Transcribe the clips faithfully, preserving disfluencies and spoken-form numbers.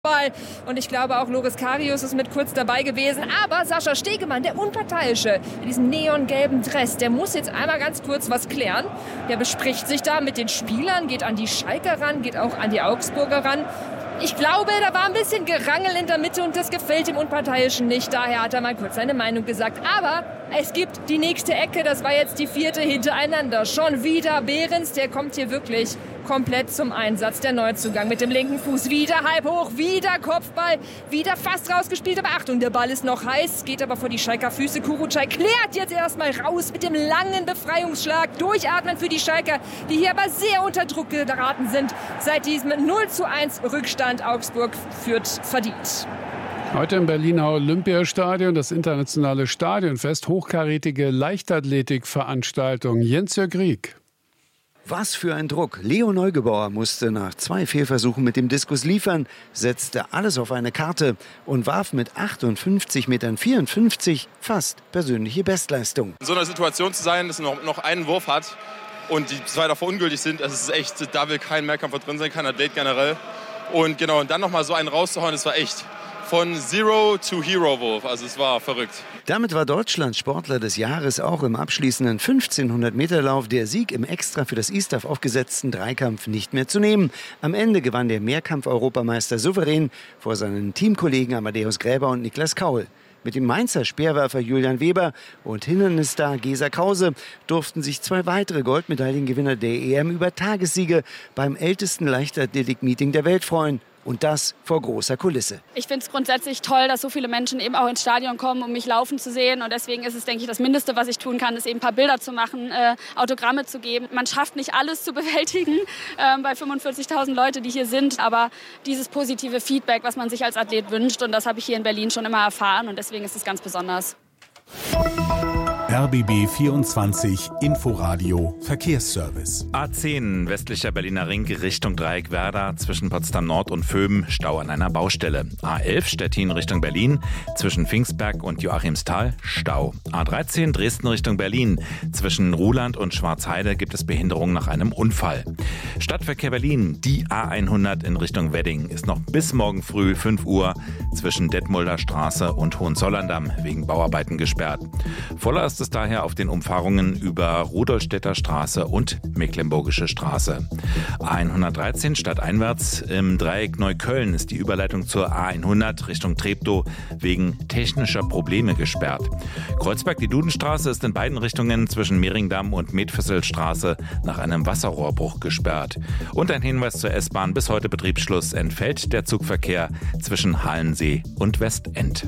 Ball. Und ich glaube auch Loris Karius ist mit kurz dabei gewesen. Aber Sascha Stegemann, der Unparteiische, in diesem neongelben Dress, der muss jetzt einmal ganz kurz was klären. Der bespricht sich da mit den Spielern, geht an die Schalker ran, geht auch an die Augsburger ran. Ich glaube, da war ein bisschen Gerangel in der Mitte und das gefällt dem Unparteiischen nicht. Daher hat er mal kurz seine Meinung gesagt. Aber es gibt die nächste Ecke, das war jetzt die vierte hintereinander. Schon wieder Behrens, der kommt hier wirklich komplett zum Einsatz. Der Neuzugang mit dem linken Fuß, wieder halb hoch, wieder Kopfball, wieder fast rausgespielt. Aber Achtung, der Ball ist noch heiß, geht aber vor die Schalker Füße. Kurucay klärt jetzt erstmal raus mit dem langen Befreiungsschlag. Durchatmen für die Schalker, die hier aber sehr unter Druck geraten sind. Seit diesem null zu eins Rückstand Augsburg führt verdient. Heute im Berliner Olympiastadion das internationale Stadionfest, hochkarätige Leichtathletikveranstaltung. Jens-Jörg Rieck. Was für ein Druck. Leo Neugebauer musste nach zwei Fehlversuchen mit dem Diskus liefern, setzte alles auf eine Karte und warf mit achtundfünfzig Komma vierundfünfzig Metern fast persönliche Bestleistung. In so einer Situation zu sein, dass man noch, noch einen Wurf hat und die zwei davor ungültig sind, das ist echt, da will kein Mehrkampfer drin sein, kein Athlet generell. Und genau, und dann nochmal so einen rauszuhauen, das war echt von Zero to Hero Wurf, also es war verrückt. Damit war Deutschland Sportler des Jahres auch im abschließenden fünfzehnhundert Meter Lauf, der Sieg im extra für das ISTAF aufgesetzten Dreikampf nicht mehr zu nehmen. Am Ende gewann der Mehrkampf-Europameister souverän vor seinen Teamkollegen Amadeus Gräber und Niklas Kaul. Mit dem Mainzer Speerwerfer Julian Weber und Hindernisstar Gesa Krause durften sich zwei weitere Goldmedaillengewinner der E M über Tagessiege beim ältesten Leichtathletik-Meeting der Welt freuen. Und das vor großer Kulisse. Ich finde es grundsätzlich toll, dass so viele Menschen eben auch ins Stadion kommen, um mich laufen zu sehen. Und deswegen ist es, denke ich, das Mindeste, was ich tun kann, ist eben ein paar Bilder zu machen, äh, Autogramme zu geben. Man schafft nicht alles zu bewältigen äh, bei fünfundvierzigtausend Leute, die hier sind. Aber dieses positive Feedback, was man sich als Athlet wünscht, und das habe ich hier in Berlin schon immer erfahren. Und deswegen ist es ganz besonders. R B B vierundzwanzig Inforadio Verkehrsservice. A zehn westlicher Berliner Ring Richtung Dreieck Werder zwischen Potsdam Nord und Vöben, Stau an einer Baustelle. A elf Stettin Richtung Berlin zwischen Pfingstberg und Joachimsthal, Stau. A dreizehn Dresden Richtung Berlin zwischen Ruhland und Schwarzheide gibt es Behinderungen nach einem Unfall. Stadtverkehr Berlin, die A hundert in Richtung Wedding ist noch bis morgen früh fünf Uhr zwischen Detmolder Straße und Hohenzollern-Damm wegen Bauarbeiten gesperrt. Voller ist es daher auf den Umfahrungen über Rudolstädter Straße und Mecklenburgische Straße. A hundertdreizehn stadteinwärts im Dreieck Neukölln ist die Überleitung zur A hundert Richtung Treptow wegen technischer Probleme gesperrt. Kreuzberg die Dudenstraße ist in beiden Richtungen zwischen Mehringdamm und Medfisselstraße nach einem Wasserrohrbruch gesperrt. Und ein Hinweis zur S-Bahn: bis heute Betriebsschluss entfällt der Zugverkehr zwischen Halensee und Westend.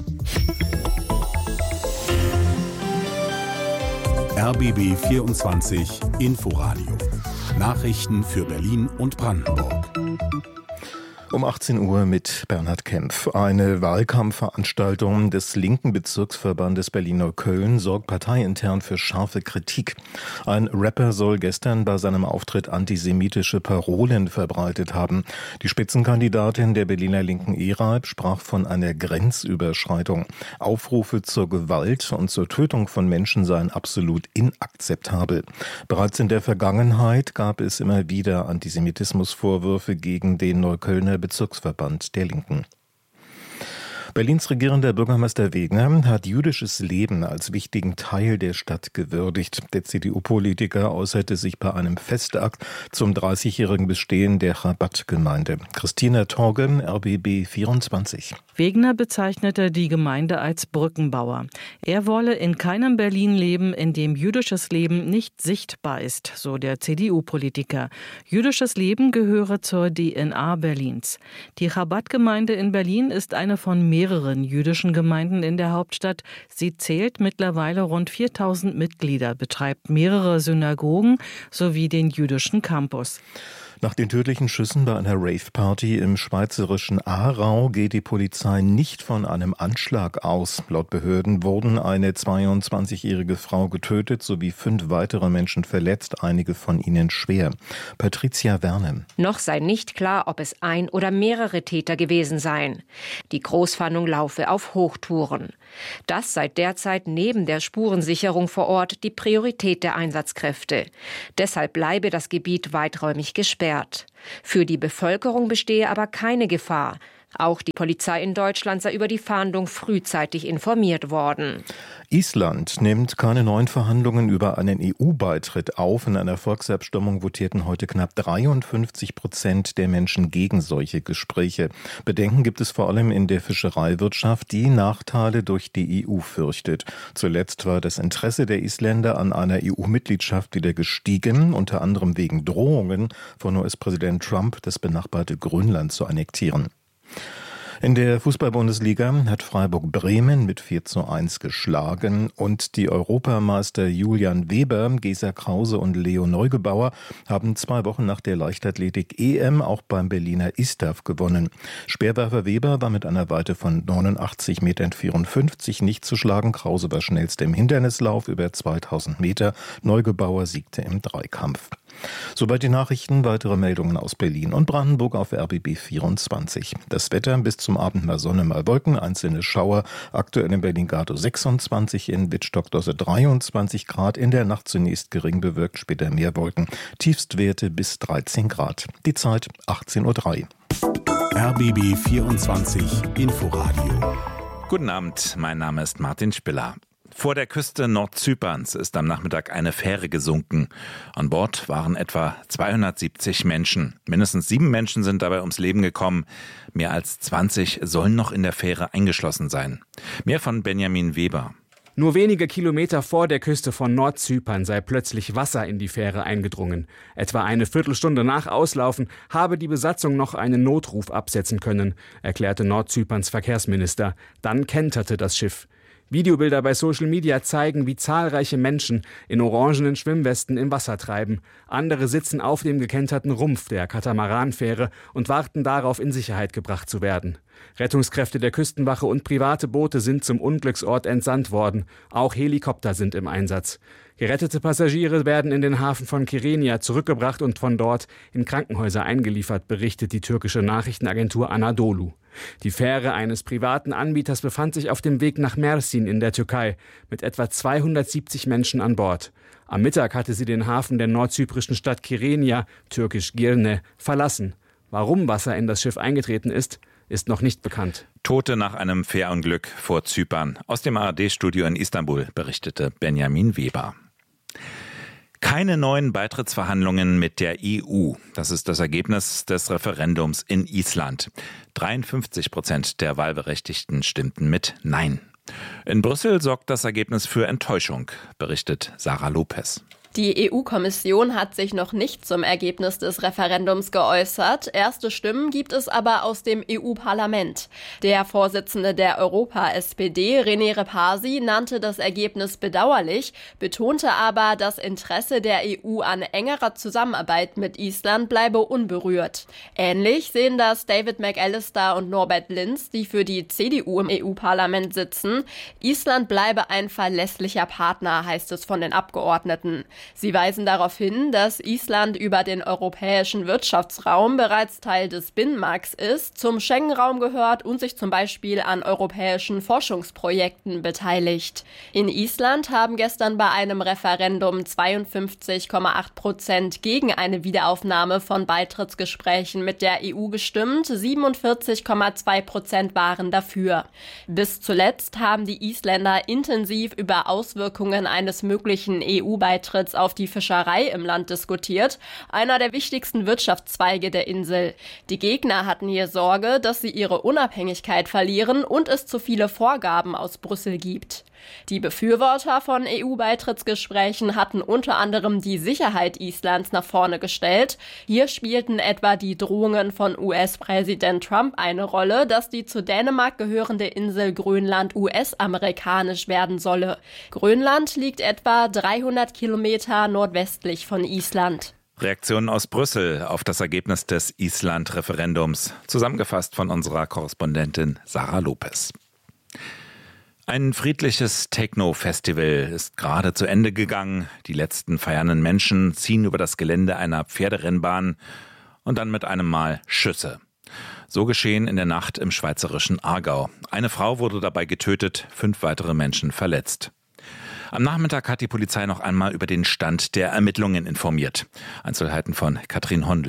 R B B vierundzwanzig Inforadio. Nachrichten für Berlin und Brandenburg. Um achtzehn Uhr mit Bernhard Kempf. Eine Wahlkampfveranstaltung des linken Bezirksverbandes Berlin-Neukölln sorgt parteiintern für scharfe Kritik. Ein Rapper soll gestern bei seinem Auftritt antisemitische Parolen verbreitet haben. Die Spitzenkandidatin der Berliner Linken Eraib sprach von einer Grenzüberschreitung. Aufrufe zur Gewalt und zur Tötung von Menschen seien absolut inakzeptabel. Bereits in der Vergangenheit gab es immer wieder Antisemitismusvorwürfe gegen den Neuköllner Bezirksverband der Linken. Berlins regierender Bürgermeister Wegner hat jüdisches Leben als wichtigen Teil der Stadt gewürdigt. Der C D U-Politiker äußerte sich bei einem Festakt zum dreißigjährigen Bestehen der Chabad-Gemeinde. Christina Torge, R B B vierundzwanzig. Wegner bezeichnete die Gemeinde als Brückenbauer. Er wolle in keinem Berlin leben, in dem jüdisches Leben nicht sichtbar ist, so der C D U-Politiker. Jüdisches Leben gehöre zur D N A Berlins. Die Chabad-Gemeinde in Berlin ist eine von mehreren mehreren jüdischen Gemeinden in der Hauptstadt. Sie zählt mittlerweile rund viertausend Mitglieder, betreibt mehrere Synagogen sowie den jüdischen Campus. Nach den tödlichen Schüssen bei einer Rave-Party im schweizerischen Aarau geht die Polizei nicht von einem Anschlag aus. Laut Behörden wurden eine zweiundzwanzigjährige Frau getötet sowie fünf weitere Menschen verletzt, einige von ihnen schwer. Patricia Werner. Noch sei nicht klar, ob es ein oder mehrere Täter gewesen seien. Die Großfahndung laufe auf Hochtouren. Das sei derzeit neben der Spurensicherung vor Ort die Priorität der Einsatzkräfte. Deshalb bleibe das Gebiet weiträumig gesperrt. Für die Bevölkerung bestehe aber keine Gefahr, Auch die Polizei in Deutschland sei über die Fahndung frühzeitig informiert worden. Island nimmt keine neuen Verhandlungen über einen E U-Beitritt auf. In einer Volksabstimmung votierten heute knapp dreiundfünfzig Prozent der Menschen gegen solche Gespräche. Bedenken gibt es vor allem in der Fischereiwirtschaft, die Nachteile durch die E U fürchtet. Zuletzt war das Interesse der Isländer an einer E U-Mitgliedschaft wieder gestiegen, unter anderem wegen Drohungen von U S-Präsident Trump, das benachbarte Grönland zu annektieren. In der Fußball-Bundesliga hat Freiburg Bremen mit vier zu eins geschlagen und die Europameister Julian Weber, Gesa Krause und Leo Neugebauer haben zwei Wochen nach der Leichtathletik-E M auch beim Berliner ISTAF gewonnen. Speerwerfer Weber war mit einer Weite von neunundachtzig Komma vierundfünfzig Metern nicht zu schlagen. Krause war schnellster im Hindernislauf über zweitausend Meter. Neugebauer siegte im Dreikampf. Soweit die Nachrichten, weitere Meldungen aus Berlin und Brandenburg auf R B B vierundzwanzig. Das Wetter bis zum Abend mal Sonne, mal Wolken, einzelne Schauer. Aktuell in Berlin-Gatow sechsundzwanzig, in Wittstock-Dosse dreiundzwanzig Grad. In der Nacht zunächst gering bewölkt, später mehr Wolken. Tiefstwerte bis dreizehn Grad. Die Zeit achtzehn Uhr drei. R B B vierundzwanzig Inforadio. Guten Abend, mein Name ist Martin Spiller. Vor der Küste Nordzyperns ist am Nachmittag eine Fähre gesunken. An Bord waren etwa zweihundertsiebzig Menschen. Mindestens sieben Menschen sind dabei ums Leben gekommen. Mehr als zwanzig sollen noch in der Fähre eingeschlossen sein. Mehr von Benjamin Weber. Nur wenige Kilometer vor der Küste von Nordzypern sei plötzlich Wasser in die Fähre eingedrungen. Etwa eine Viertelstunde nach Auslaufen habe die Besatzung noch einen Notruf absetzen können, erklärte Nordzyperns Verkehrsminister. Dann kenterte das Schiff. Videobilder bei Social Media zeigen, wie zahlreiche Menschen in orangenen Schwimmwesten im Wasser treiben. Andere sitzen auf dem gekenterten Rumpf der Katamaranfähre und warten darauf, in Sicherheit gebracht zu werden. Rettungskräfte der Küstenwache und private Boote sind zum Unglücksort entsandt worden. Auch Helikopter sind im Einsatz. Gerettete Passagiere werden in den Hafen von Kyrenia zurückgebracht und von dort in Krankenhäuser eingeliefert, berichtet die türkische Nachrichtenagentur Anadolu. Die Fähre eines privaten Anbieters befand sich auf dem Weg nach Mersin in der Türkei mit etwa zweihundertsiebzig Menschen an Bord. Am Mittag hatte sie den Hafen der nordzyprischen Stadt Kyrenia, türkisch Girne, verlassen. Warum Wasser in das Schiff eingetreten ist, ist noch nicht bekannt. Tote nach einem Fährunglück vor Zypern. Aus dem A R D-Studio in Istanbul berichtete Benjamin Weber. Keine neuen Beitrittsverhandlungen mit der E U. Das ist das Ergebnis des Referendums in Island. dreiundfünfzig Prozent der Wahlberechtigten stimmten mit Nein. In Brüssel sorgt das Ergebnis für Enttäuschung, berichtet Sarah Lopez. Die E U-Kommission hat sich noch nicht zum Ergebnis des Referendums geäußert. Erste Stimmen gibt es aber aus dem E U-Parlament. Der Vorsitzende der Europa-S P D, René Repasi, nannte das Ergebnis bedauerlich, betonte aber, das Interesse der E U an engerer Zusammenarbeit mit Island bleibe unberührt. Ähnlich sehen das David McAllister und Norbert Linz, die für die C D U im E U-Parlament sitzen. Island bleibe ein verlässlicher Partner, heißt es von den Abgeordneten. Sie weisen darauf hin, dass Island über den europäischen Wirtschaftsraum bereits Teil des Binnenmarkts ist, zum Schengen-Raum gehört und sich zum Beispiel an europäischen Forschungsprojekten beteiligt. In Island haben gestern bei einem Referendum zweiundfünfzig Komma acht Prozent gegen eine Wiederaufnahme von Beitrittsgesprächen mit der E U gestimmt, siebenundvierzig Komma zwei Prozent waren dafür. Bis zuletzt haben die Isländer intensiv über Auswirkungen eines möglichen E U-Beitritts auf die Fischerei im Land diskutiert, einer der wichtigsten Wirtschaftszweige der Insel. Die Gegner hatten hier Sorge, dass sie ihre Unabhängigkeit verlieren und es zu viele Vorgaben aus Brüssel gibt. Die Befürworter von E U-Beitrittsgesprächen hatten unter anderem die Sicherheit Islands nach vorne gestellt. Hier spielten etwa die Drohungen von U S-Präsident Trump eine Rolle, dass die zu Dänemark gehörende Insel Grönland U S-amerikanisch werden solle. Grönland liegt etwa dreihundert Kilometer nordwestlich von Island. Reaktionen aus Brüssel auf das Ergebnis des Island-Referendums, zusammengefasst von unserer Korrespondentin Sarah Lopez. Ein friedliches Techno-Festival ist gerade zu Ende gegangen. Die letzten feiernden Menschen ziehen über das Gelände einer Pferderennbahn und dann mit einem Mal Schüsse. So geschehen in der Nacht im schweizerischen Aargau. Eine Frau wurde dabei getötet, fünf weitere Menschen verletzt. Am Nachmittag hat die Polizei noch einmal über den Stand der Ermittlungen informiert. Einzelheiten von Katrin Hondel.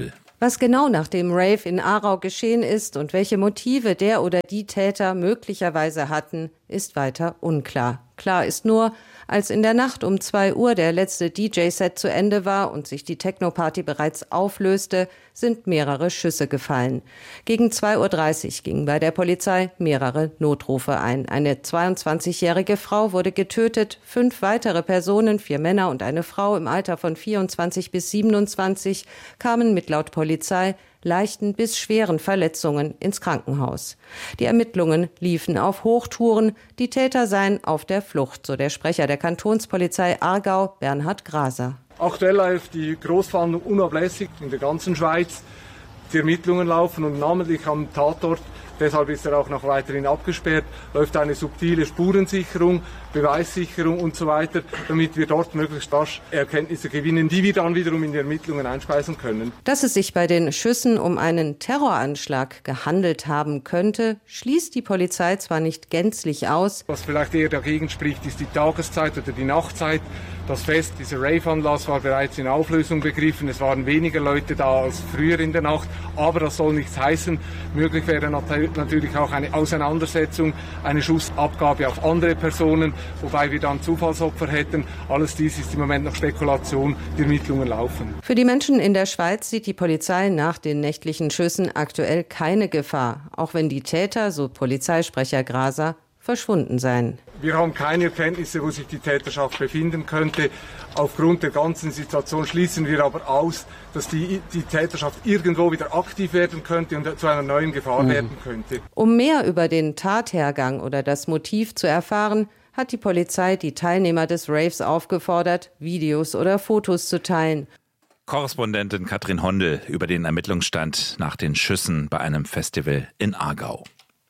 Was genau nach dem Rave in Aarau geschehen ist und welche Motive der oder die Täter möglicherweise hatten, ist weiter unklar. Klar ist nur, als in der Nacht um zwei Uhr der letzte D J-Set zu Ende war und sich die Techno-Party bereits auflöste, sind mehrere Schüsse gefallen. Gegen zwei Uhr dreißig gingen bei der Polizei mehrere Notrufe ein. Eine zweiundzwanzigjährige Frau wurde getötet, fünf weitere Personen, vier Männer und eine Frau im Alter von vierundzwanzig bis siebenundzwanzig, kamen mit laut Polizei leichten bis schweren Verletzungen ins Krankenhaus. Die Ermittlungen liefen auf Hochtouren. Die Täter seien auf der Flucht, so der Sprecher der Kantonspolizei Aargau, Bernhard Graser. Aktuell läuft die Großfahndung unablässig in der ganzen Schweiz. Die Ermittlungen laufen und namentlich am Tatort, deshalb ist er auch noch weiterhin abgesperrt, läuft eine subtile Spurensicherung, Beweissicherung und so weiter, damit wir dort möglichst rasch Erkenntnisse gewinnen, die wir dann wiederum in die Ermittlungen einspeisen können. Dass es sich bei den Schüssen um einen Terroranschlag gehandelt haben könnte, schließt die Polizei zwar nicht gänzlich aus. Was vielleicht eher dagegen spricht, ist die Tageszeit oder die Nachtzeit. Das Fest, dieser Rave-Anlass war bereits in Auflösung begriffen. Es waren weniger Leute da als früher in der Nacht. Aber das soll nichts heißen. Möglich wäre natürlich auch eine Auseinandersetzung, eine Schussabgabe auf andere Personen, wobei wir dann Zufallsopfer hätten. Alles dies ist im Moment noch Spekulation. Die Ermittlungen laufen. Für die Menschen in der Schweiz sieht die Polizei nach den nächtlichen Schüssen aktuell keine Gefahr. Auch wenn die Täter, so Polizeisprecher Graser, verschwunden seien. Wir haben keine Erkenntnisse, wo sich die Täterschaft befinden könnte. Aufgrund der ganzen Situation schließen wir aber aus, dass die, die Täterschaft irgendwo wieder aktiv werden könnte und zu einer neuen Gefahr mhm. werden könnte. Um mehr über den Tathergang oder das Motiv zu erfahren, hat die Polizei die Teilnehmer des Raves aufgefordert, Videos oder Fotos zu teilen. Korrespondentin Katrin Hondel über den Ermittlungsstand nach den Schüssen bei einem Festival in Aargau.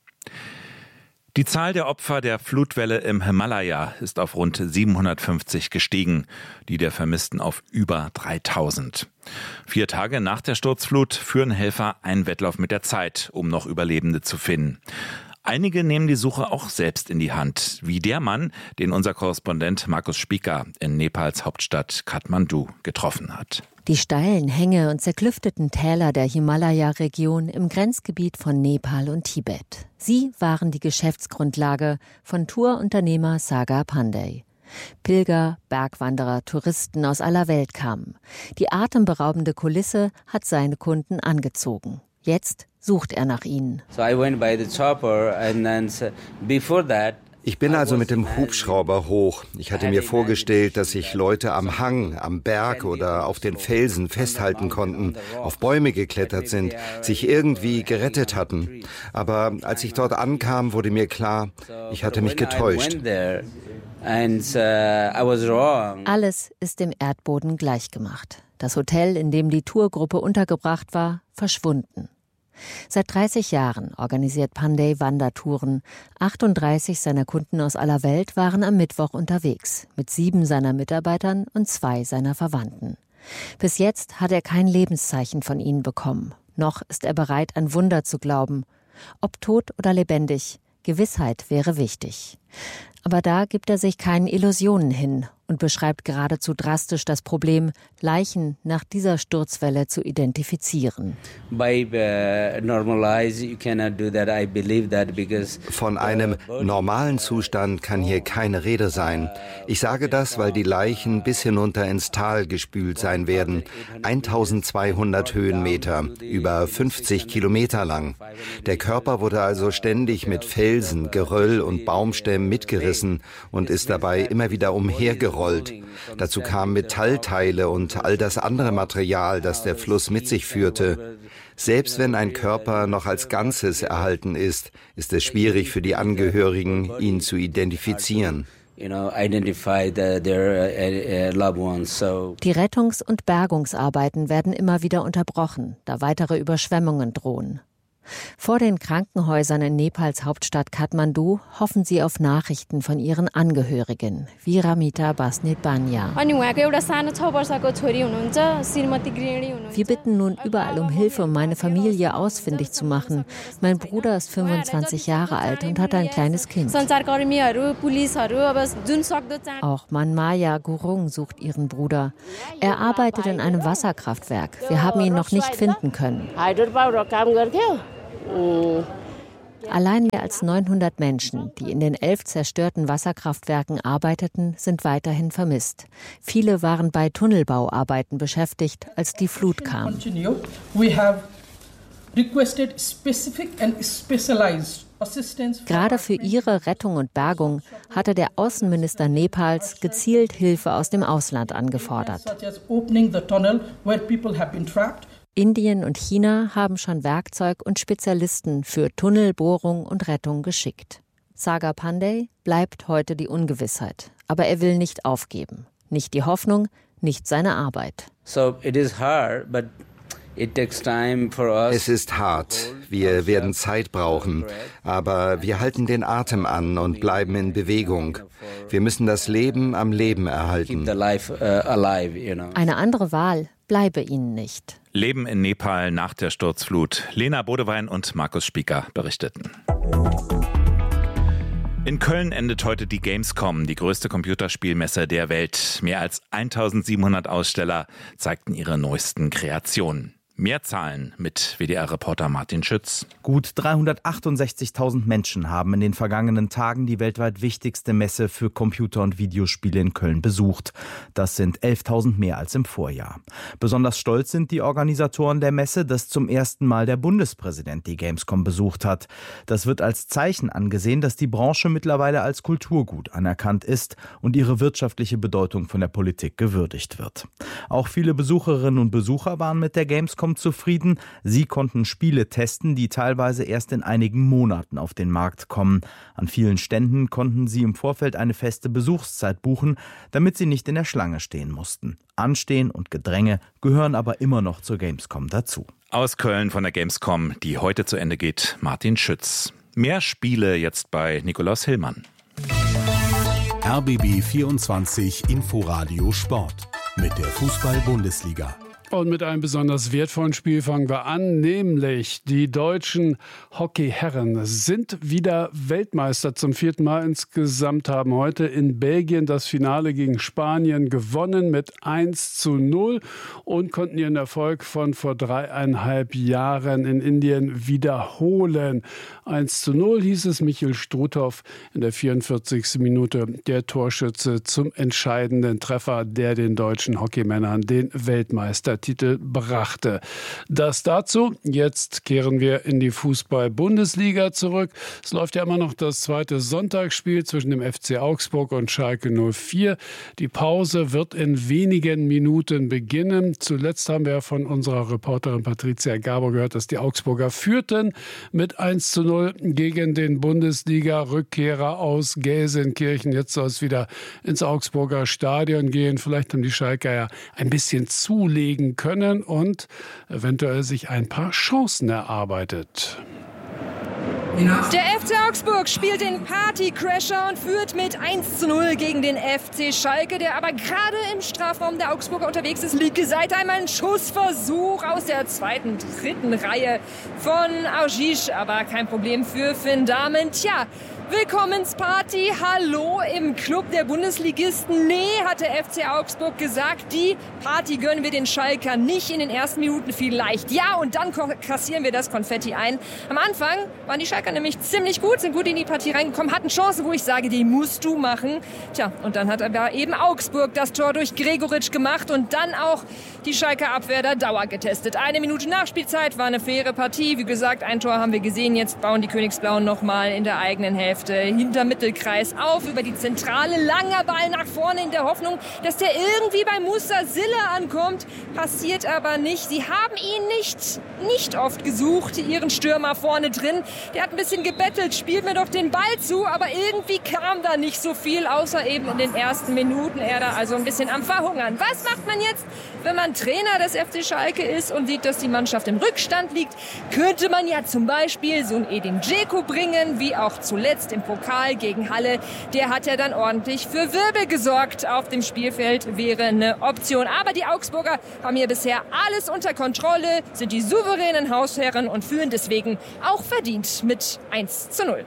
Die Zahl der Opfer der Flutwelle im Himalaya ist auf rund siebenhundertfünfzig gestiegen, die der Vermissten auf über dreitausend. Vier Tage nach der Sturzflut führen Helfer einen Wettlauf mit der Zeit, um noch Überlebende zu finden. Einige nehmen die Suche auch selbst in die Hand, wie der Mann, den unser Korrespondent Markus Spieker in Nepals Hauptstadt Kathmandu getroffen hat. Die steilen Hänge und zerklüfteten Täler der Himalaya-Region im Grenzgebiet von Nepal und Tibet. Sie waren die Geschäftsgrundlage von Tourunternehmer Sagar Pandey. Pilger, Bergwanderer, Touristen aus aller Welt kamen. Die atemberaubende Kulisse hat seine Kunden angezogen. Jetzt sucht er nach ihnen. So I went by the chopper and then before that Ich bin also mit dem Hubschrauber hoch. Ich hatte mir vorgestellt, dass sich Leute am Hang, am Berg oder auf den Felsen festhalten konnten, auf Bäume geklettert sind, sich irgendwie gerettet hatten. Aber als ich dort ankam, wurde mir klar, ich hatte mich getäuscht. Alles ist dem Erdboden gleichgemacht. Das Hotel, in dem die Tourgruppe untergebracht war, verschwunden. Seit dreißig Jahren organisiert Pandey Wandertouren. achtunddreißig seiner Kunden aus aller Welt waren am Mittwoch unterwegs, mit sieben seiner Mitarbeitern und zwei seiner Verwandten. Bis jetzt hat er kein Lebenszeichen von ihnen bekommen. Noch ist er bereit, an Wunder zu glauben. Ob tot oder lebendig, Gewissheit wäre wichtig. Aber da gibt er sich keinen Illusionen hin und beschreibt geradezu drastisch das Problem, Leichen nach dieser Sturzwelle zu identifizieren. Von einem normalen Zustand kann hier keine Rede sein. Ich sage das, weil die Leichen bis hinunter ins Tal gespült sein werden. eintausendzweihundert Höhenmeter, über fünfzig Kilometer lang. Der Körper wurde also ständig mit Felsen, Geröll und Baumstämmen mitgerissen und ist dabei immer wieder umhergerollt. Dazu kamen Metallteile und all das andere Material, das der Fluss mit sich führte. Selbst wenn ein Körper noch als Ganzes erhalten ist, ist es schwierig für die Angehörigen, ihn zu identifizieren. Die Rettungs- und Bergungsarbeiten werden immer wieder unterbrochen, da weitere Überschwemmungen drohen. Vor den Krankenhäusern in Nepals Hauptstadt Kathmandu hoffen sie auf Nachrichten von ihren Angehörigen, wie Ramita Basnetbanya. Wir bitten nun überall um Hilfe, um meine Familie ausfindig zu machen. Mein Bruder ist fünfundzwanzig Jahre alt und hat ein kleines Kind. Auch Manmaya Gurung sucht ihren Bruder. Er arbeitet in einem Wasserkraftwerk. Wir haben ihn noch nicht finden können. Allein mehr als neunhundert Menschen, die in den elf zerstörten Wasserkraftwerken arbeiteten, sind weiterhin vermisst. Viele waren bei Tunnelbauarbeiten beschäftigt, als die Flut kam. Gerade für ihre Rettung und Bergung hatte der Außenminister Nepals gezielt Hilfe aus dem Ausland angefordert. Indien und China haben schon Werkzeug und Spezialisten für Tunnelbohrung und Rettung geschickt. Sagar Pandey bleibt heute die Ungewissheit. Aber er will nicht aufgeben. Nicht die Hoffnung, nicht seine Arbeit. So it is hard, but it takes time for us. Es ist hart. Wir werden Zeit brauchen. Aber wir halten den Atem an und bleiben in Bewegung. Wir müssen das Leben am Leben erhalten. Eine andere Wahl bleibe ihnen nicht. Leben in Nepal nach der Sturzflut. Lena Bodewein und Markus Spieker berichteten. In Köln endet heute die Gamescom, die größte Computerspielmesse der Welt. Mehr als eintausendsiebenhundert Aussteller zeigten ihre neuesten Kreationen. Mehr Zahlen mit W D R-Reporter Martin Schütz. Gut dreihundertachtundsechzigtausend Menschen haben in den vergangenen Tagen die weltweit wichtigste Messe für Computer- und Videospiele in Köln besucht. Das sind elftausend mehr als im Vorjahr. Besonders stolz sind die Organisatoren der Messe, dass zum ersten Mal der Bundespräsident die Gamescom besucht hat. Das wird als Zeichen angesehen, dass die Branche mittlerweile als Kulturgut anerkannt ist und ihre wirtschaftliche Bedeutung von der Politik gewürdigt wird. Auch viele Besucherinnen und Besucher waren mit der Gamescom zufrieden. Sie konnten Spiele testen, die teilweise erst in einigen Monaten auf den Markt kommen. An vielen Ständen konnten sie im Vorfeld eine feste Besuchszeit buchen, damit sie nicht in der Schlange stehen mussten. Anstehen und Gedränge gehören aber immer noch zur Gamescom dazu. Aus Köln von der Gamescom, die heute zu Ende geht, Martin Schütz. Mehr Spiele jetzt bei Nikolaus Hillmann. R B B vierundzwanzig Inforadio Sport mit der Fußball-Bundesliga. Und mit einem besonders wertvollen Spiel fangen wir an, nämlich die deutschen Hockeyherren sind wieder Weltmeister zum vierten Mal insgesamt, haben heute in Belgien das Finale gegen Spanien gewonnen mit eins zu null und konnten ihren Erfolg von vor dreieinhalb Jahren in Indien wiederholen. eins zu null hieß es, Michel Struthoff in der vierundvierzigsten Minute der Torschütze zum entscheidenden Treffer, der den deutschen Hockeymännern den Weltmeister Titel brachte. Das dazu. Jetzt kehren wir in die Fußball-Bundesliga zurück. Es läuft ja immer noch das zweite Sonntagsspiel zwischen dem F C Augsburg und Schalke null vier. Die Pause wird in wenigen Minuten beginnen. Zuletzt haben wir von unserer Reporterin Patricia Gabor gehört, dass die Augsburger führten mit eins zu null gegen den Bundesliga-Rückkehrer aus Gelsenkirchen. Jetzt soll es wieder ins Augsburger Stadion gehen. Vielleicht haben die Schalker ja ein bisschen zulegen können und eventuell sich ein paar Chancen erarbeitet. Der F C Augsburg spielt den Partycrasher und führt mit eins zu null gegen den F C Schalke, der aber gerade im Strafraum der Augsburger unterwegs ist. Linke Seite einmal ein Schussversuch aus der zweiten, dritten Reihe von Augisch, aber kein Problem für Finn Dahmen. Tja, Willkommensparty, hallo im Club der Bundesligisten. Nee, hat der F C Augsburg gesagt, die Party gönnen wir den Schalkern nicht in den ersten Minuten vielleicht. Ja, und dann kassieren wir das Konfetti ein. Am Anfang waren die Schalker nämlich ziemlich gut, sind gut in die Partie reingekommen, hatten Chancen, wo ich sage, die musst du machen. Tja, und dann hat aber eben Augsburg das Tor durch Gregoritsch gemacht und dann auch die Schalker Abwehr der Dauer getestet. Eine Minute Nachspielzeit, war eine faire Partie. Wie gesagt, ein Tor haben wir gesehen. Jetzt bauen die Königsblauen nochmal in der eigenen Hälfte hinter Mittelkreis auf, über die Zentrale, langer Ball nach vorne in der Hoffnung, dass der irgendwie bei Musa Sille ankommt. Passiert aber nicht. Sie haben ihn nicht, nicht oft gesucht, ihren Stürmer vorne drin. Der hat ein bisschen gebettelt, spielt mir doch den Ball zu, aber irgendwie kam da nicht so viel, außer eben in den ersten Minuten. Er da also ein bisschen am Verhungern. Was macht man jetzt, wenn man Trainer des F C Schalke ist und sieht, dass die Mannschaft im Rückstand liegt? Könnte man ja zum Beispiel so einen Edin Dzeko bringen, wie auch zuletzt im Pokal gegen Halle. Der hat ja dann ordentlich für Wirbel gesorgt. Auf dem Spielfeld wäre eine Option. Aber die Augsburger haben hier bisher alles unter Kontrolle, sind die souveränen Hausherren und führen deswegen auch verdient mit eins zu null.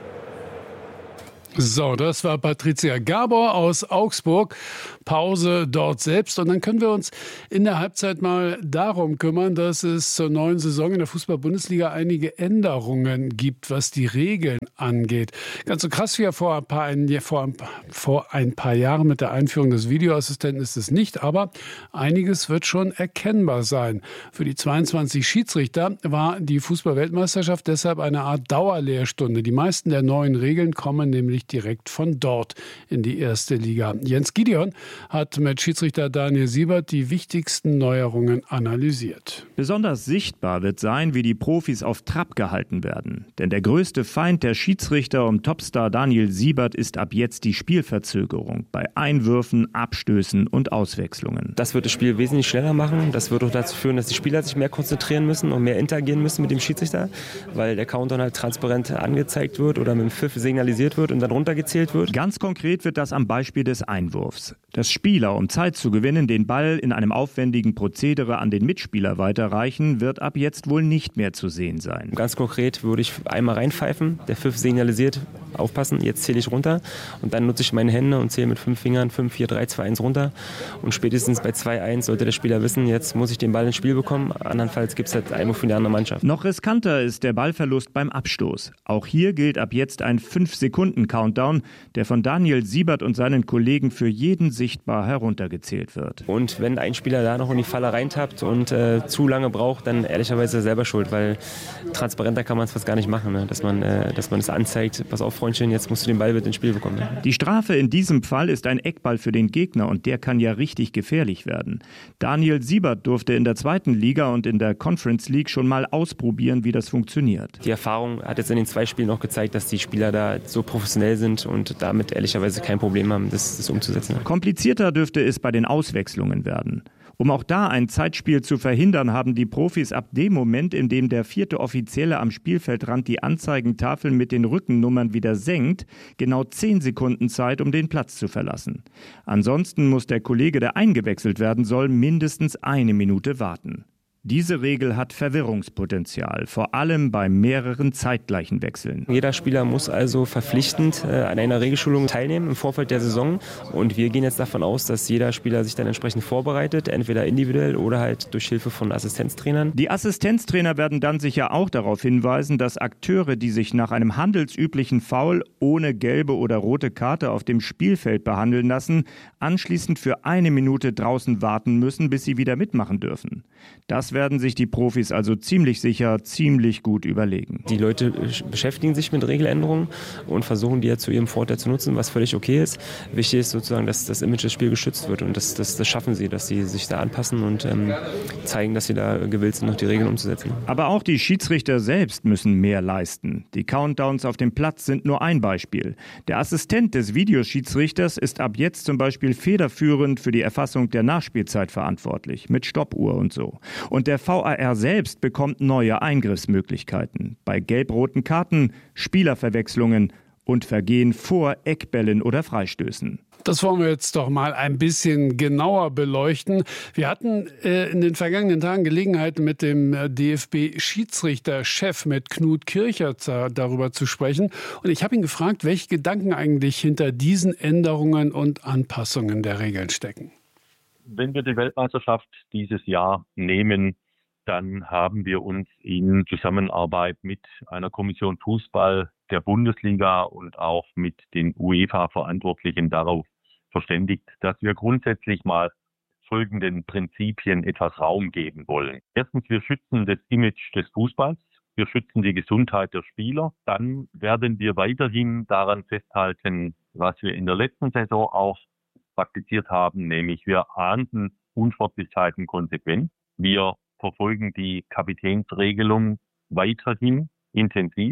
So, das war Patricia Gabor aus Augsburg. Pause dort selbst. Und dann können wir uns in der Halbzeit mal darum kümmern, dass es zur neuen Saison in der Fußball-Bundesliga einige Änderungen gibt, was die Regeln angeht. Ganz so krass wie vor ein paar, vor ein, vor ein paar Jahren mit der Einführung des Videoassistenten ist es nicht, aber einiges wird schon erkennbar sein. Für die zweiundzwanzig Schiedsrichter war die Fußball-Weltmeisterschaft deshalb eine Art Dauerlehrstunde. Die meisten der neuen Regeln kommen nämlich direkt von dort in die erste Liga. Jens Gideon hat mit Schiedsrichter Daniel Siebert die wichtigsten Neuerungen analysiert. Besonders sichtbar wird sein, wie die Profis auf Trab gehalten werden. Denn der größte Feind der Schiedsrichter um Topstar Daniel Siebert ist ab jetzt die Spielverzögerung bei Einwürfen, Abstößen und Auswechslungen. Das wird das Spiel wesentlich schneller machen. Das wird auch dazu führen, dass die Spieler sich mehr konzentrieren müssen und mehr interagieren müssen mit dem Schiedsrichter, weil der Countdown halt transparent angezeigt wird oder mit dem Pfiff signalisiert wird und dann runtergezählt wird. Ganz konkret wird das am Beispiel des Einwurfs. Dass Spieler, um Zeit zu gewinnen, den Ball in einem aufwendigen Prozedere an den Mitspieler weiterreichen, wird ab jetzt wohl nicht mehr zu sehen sein. Ganz konkret würde ich einmal reinpfeifen, der Pfiff signalisiert, aufpassen, jetzt zähle ich runter und dann nutze ich meine Hände und zähle mit fünf Fingern fünf, vier, drei, zwei, eins runter und spätestens bei zwei eins sollte der Spieler wissen, jetzt muss ich den Ball ins Spiel bekommen, andernfalls gibt es halt Einwurf für die andere Mannschaft. Noch riskanter ist der Ballverlust beim Abstoß. Auch hier gilt ab jetzt ein fünf Sekunden Countdown, der von Daniel Siebert und seinen Kollegen für jeden sichtbar heruntergezählt wird. Und wenn ein Spieler da noch in die Falle reintappt und äh, zu lange braucht, dann ehrlicherweise selber schuld, weil transparenter kann man es fast gar nicht machen, ne? dass man äh, dass man es anzeigt, pass auf Freundchen, jetzt musst du den Ball mit ins Spiel bekommen. Ne? Die Strafe in diesem Fall ist ein Eckball für den Gegner und der kann ja richtig gefährlich werden. Daniel Siebert durfte in der zweiten Liga und in der Conference League schon mal ausprobieren, wie das funktioniert. Die Erfahrung hat jetzt in den zwei Spielen noch gezeigt, dass die Spieler da so professionell sind und damit ehrlicherweise kein Problem haben, das, das umzusetzen. Komplizierter dürfte es bei den Auswechslungen werden. Um auch da ein Zeitspiel zu verhindern, haben die Profis ab dem Moment, in dem der vierte Offizielle am Spielfeldrand die Anzeigentafel mit den Rückennummern wieder senkt, genau zehn Sekunden Zeit, um den Platz zu verlassen. Ansonsten muss der Kollege, der eingewechselt werden soll, mindestens eine Minute warten. Diese Regel hat Verwirrungspotenzial, vor allem bei mehreren zeitgleichen Wechseln. Jeder Spieler muss also verpflichtend äh, an einer Regelschulung teilnehmen im Vorfeld der Saison. Und wir gehen jetzt davon aus, dass jeder Spieler sich dann entsprechend vorbereitet, entweder individuell oder halt durch Hilfe von Assistenztrainern. Die Assistenztrainer werden dann sicher auch darauf hinweisen, dass Akteure, die sich nach einem handelsüblichen Foul ohne gelbe oder rote Karte auf dem Spielfeld behandeln lassen, anschließend für eine Minute draußen warten müssen, bis sie wieder mitmachen dürfen. Das werden sich die Profis also ziemlich sicher, ziemlich gut überlegen. Die Leute beschäftigen sich mit Regeländerungen und versuchen, die ja zu ihrem Vorteil zu nutzen, was völlig okay ist. Wichtig ist sozusagen, dass das Image des Spiels geschützt wird und das, das, das schaffen sie, dass sie sich da anpassen und ähm, zeigen, dass sie da gewillt sind, noch die Regeln umzusetzen. Aber auch die Schiedsrichter selbst müssen mehr leisten. Die Countdowns auf dem Platz sind nur ein Beispiel. Der Assistent des Videoschiedsrichters ist ab jetzt zum Beispiel federführend für die Erfassung der Nachspielzeit verantwortlich, mit Stoppuhr und so. Und der V A R selbst bekommt neue Eingriffsmöglichkeiten bei gelb-roten Karten, Spielerverwechslungen und Vergehen vor Eckbällen oder Freistößen. Das wollen wir jetzt doch mal ein bisschen genauer beleuchten. Wir hatten äh, in den vergangenen Tagen Gelegenheit, mit dem D F B-Schiedsrichterchef, mit Knut Kircher, darüber zu sprechen. Und ich habe ihn gefragt, welche Gedanken eigentlich hinter diesen Änderungen und Anpassungen der Regeln stecken. Wenn wir die Weltmeisterschaft dieses Jahr nehmen, dann haben wir uns in Zusammenarbeit mit einer Kommission Fußball der Bundesliga und auch mit den UEFA-Verantwortlichen darauf verständigt, dass wir grundsätzlich mal folgenden Prinzipien etwas Raum geben wollen. Erstens, wir schützen das Image des Fußballs. Wir schützen die Gesundheit der Spieler. Dann werden wir weiterhin daran festhalten, was wir in der letzten Saison auch praktiziert haben, nämlich wir ahnden Unsportlichkeiten konsequent. Wir verfolgen die Kapitänsregelung weiterhin intensiv.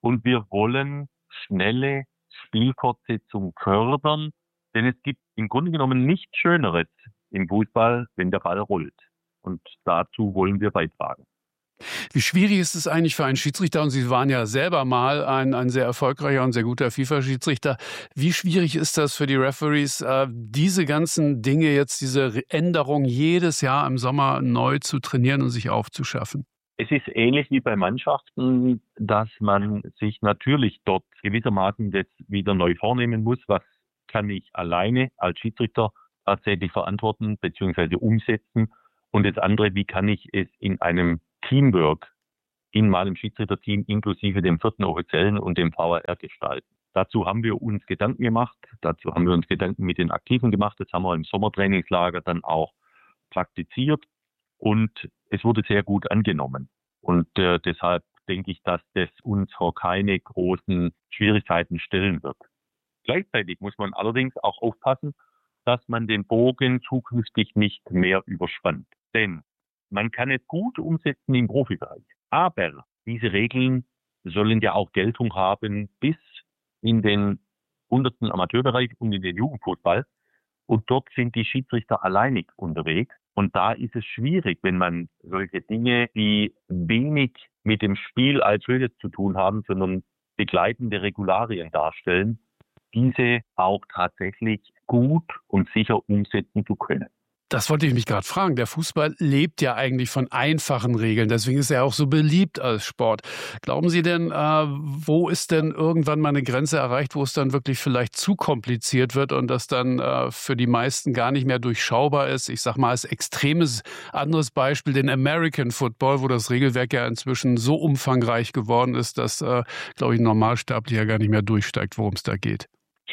Und wir wollen schnelle Spielfortsetzung fördern, denn es gibt im Grunde genommen nichts Schöneres im Fußball, wenn der Ball rollt. Und dazu wollen wir beitragen. Wie schwierig ist es eigentlich für einen Schiedsrichter, und Sie waren ja selber mal ein, ein sehr erfolgreicher und sehr guter FIFA-Schiedsrichter, wie schwierig ist das für die Referees, äh, diese ganzen Dinge jetzt, diese Änderungen jedes Jahr im Sommer neu zu trainieren und sich aufzuschaffen? Es ist ähnlich wie bei Mannschaften, dass man sich natürlich dort gewissermaßen jetzt wieder neu vornehmen muss, was kann ich alleine als Schiedsrichter tatsächlich verantworten bzw. umsetzen, und das andere, wie kann ich es in einem Teamwork in meinem Schiedsrichterteam inklusive dem vierten Offiziellen und dem V A R gestalten. Dazu haben wir uns Gedanken gemacht, dazu haben wir uns Gedanken mit den Aktiven gemacht, das haben wir im Sommertrainingslager dann auch praktiziert und es wurde sehr gut angenommen. Und äh, deshalb denke ich, dass das uns vor keine großen Schwierigkeiten stellen wird. Gleichzeitig muss man allerdings auch aufpassen, dass man den Bogen zukünftig nicht mehr überspannt. Denn man kann es gut umsetzen im Profibereich. Aber diese Regeln sollen ja auch Geltung haben bis in den untersten Amateurbereich und in den Jugendfußball. Und dort sind die Schiedsrichter alleinig unterwegs. Und da ist es schwierig, wenn man solche Dinge, die wenig mit dem Spiel als solches zu tun haben, sondern begleitende Regularien darstellen, diese auch tatsächlich gut und sicher umsetzen zu können. Das wollte ich mich gerade fragen. Der Fußball lebt ja eigentlich von einfachen Regeln. Deswegen ist er auch so beliebt als Sport. Glauben Sie denn, äh, wo ist denn irgendwann mal eine Grenze erreicht, wo es dann wirklich vielleicht zu kompliziert wird und das dann äh, für die meisten gar nicht mehr durchschaubar ist? Ich sage mal als extremes anderes Beispiel den American Football, wo das Regelwerk ja inzwischen so umfangreich geworden ist, dass, äh, glaube ich, ein Normalsterblicher gar nicht mehr durchsteigt, worum es da geht.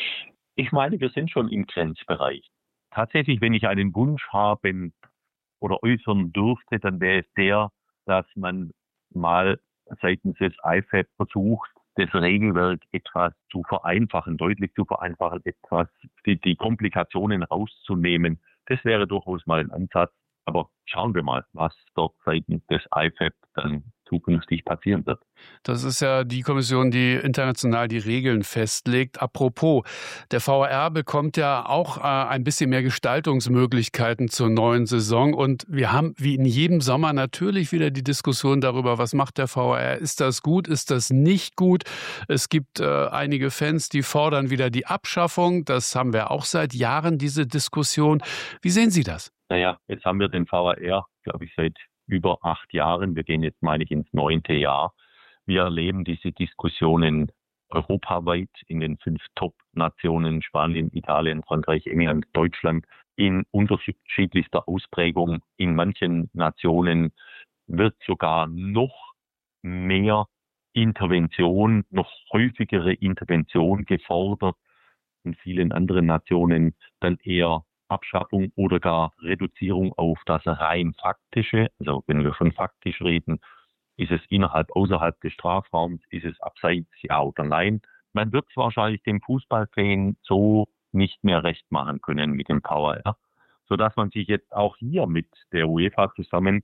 Ich meine, wir sind schon im Grenzbereich. Tatsächlich, wenn ich einen Wunsch haben oder äußern dürfte, dann wäre es der, dass man mal seitens des I F A B versucht, das Regelwerk etwas zu vereinfachen, deutlich zu vereinfachen, etwas die, die Komplikationen rauszunehmen. Das wäre durchaus mal ein Ansatz. Aber schauen wir mal, was dort seitens des I F A B dann zukünftig passieren wird. Das ist ja die Kommission, die international die Regeln festlegt. Apropos, der V A R bekommt ja auch äh, ein bisschen mehr Gestaltungsmöglichkeiten zur neuen Saison. Und wir haben wie in jedem Sommer natürlich wieder die Diskussion darüber, was macht der V A R? Ist das gut? Ist das nicht gut? Es gibt äh, einige Fans, die fordern wieder die Abschaffung. Das haben wir auch seit Jahren, diese Diskussion. Wie sehen Sie das? Naja, jetzt haben wir den V A R, glaube ich, seit über acht Jahren. Wir gehen jetzt, meine ich, ins neunte Jahr. Wir erleben diese Diskussionen europaweit in den fünf Top-Nationen, Spanien, Italien, Frankreich, England, Deutschland, in unterschiedlichster Ausprägung. In manchen Nationen wird sogar noch mehr Intervention, noch häufigere Intervention gefordert. In vielen anderen Nationen dann eher Abschaffung oder gar Reduzierung auf das rein faktische. Also wenn wir von faktisch reden, ist es innerhalb, außerhalb des Strafraums, ist es abseits, ja oder nein. Man wird es wahrscheinlich dem Fußballfan so nicht mehr recht machen können mit dem V A R, sodass man sich jetzt auch hier mit der UEFA zusammen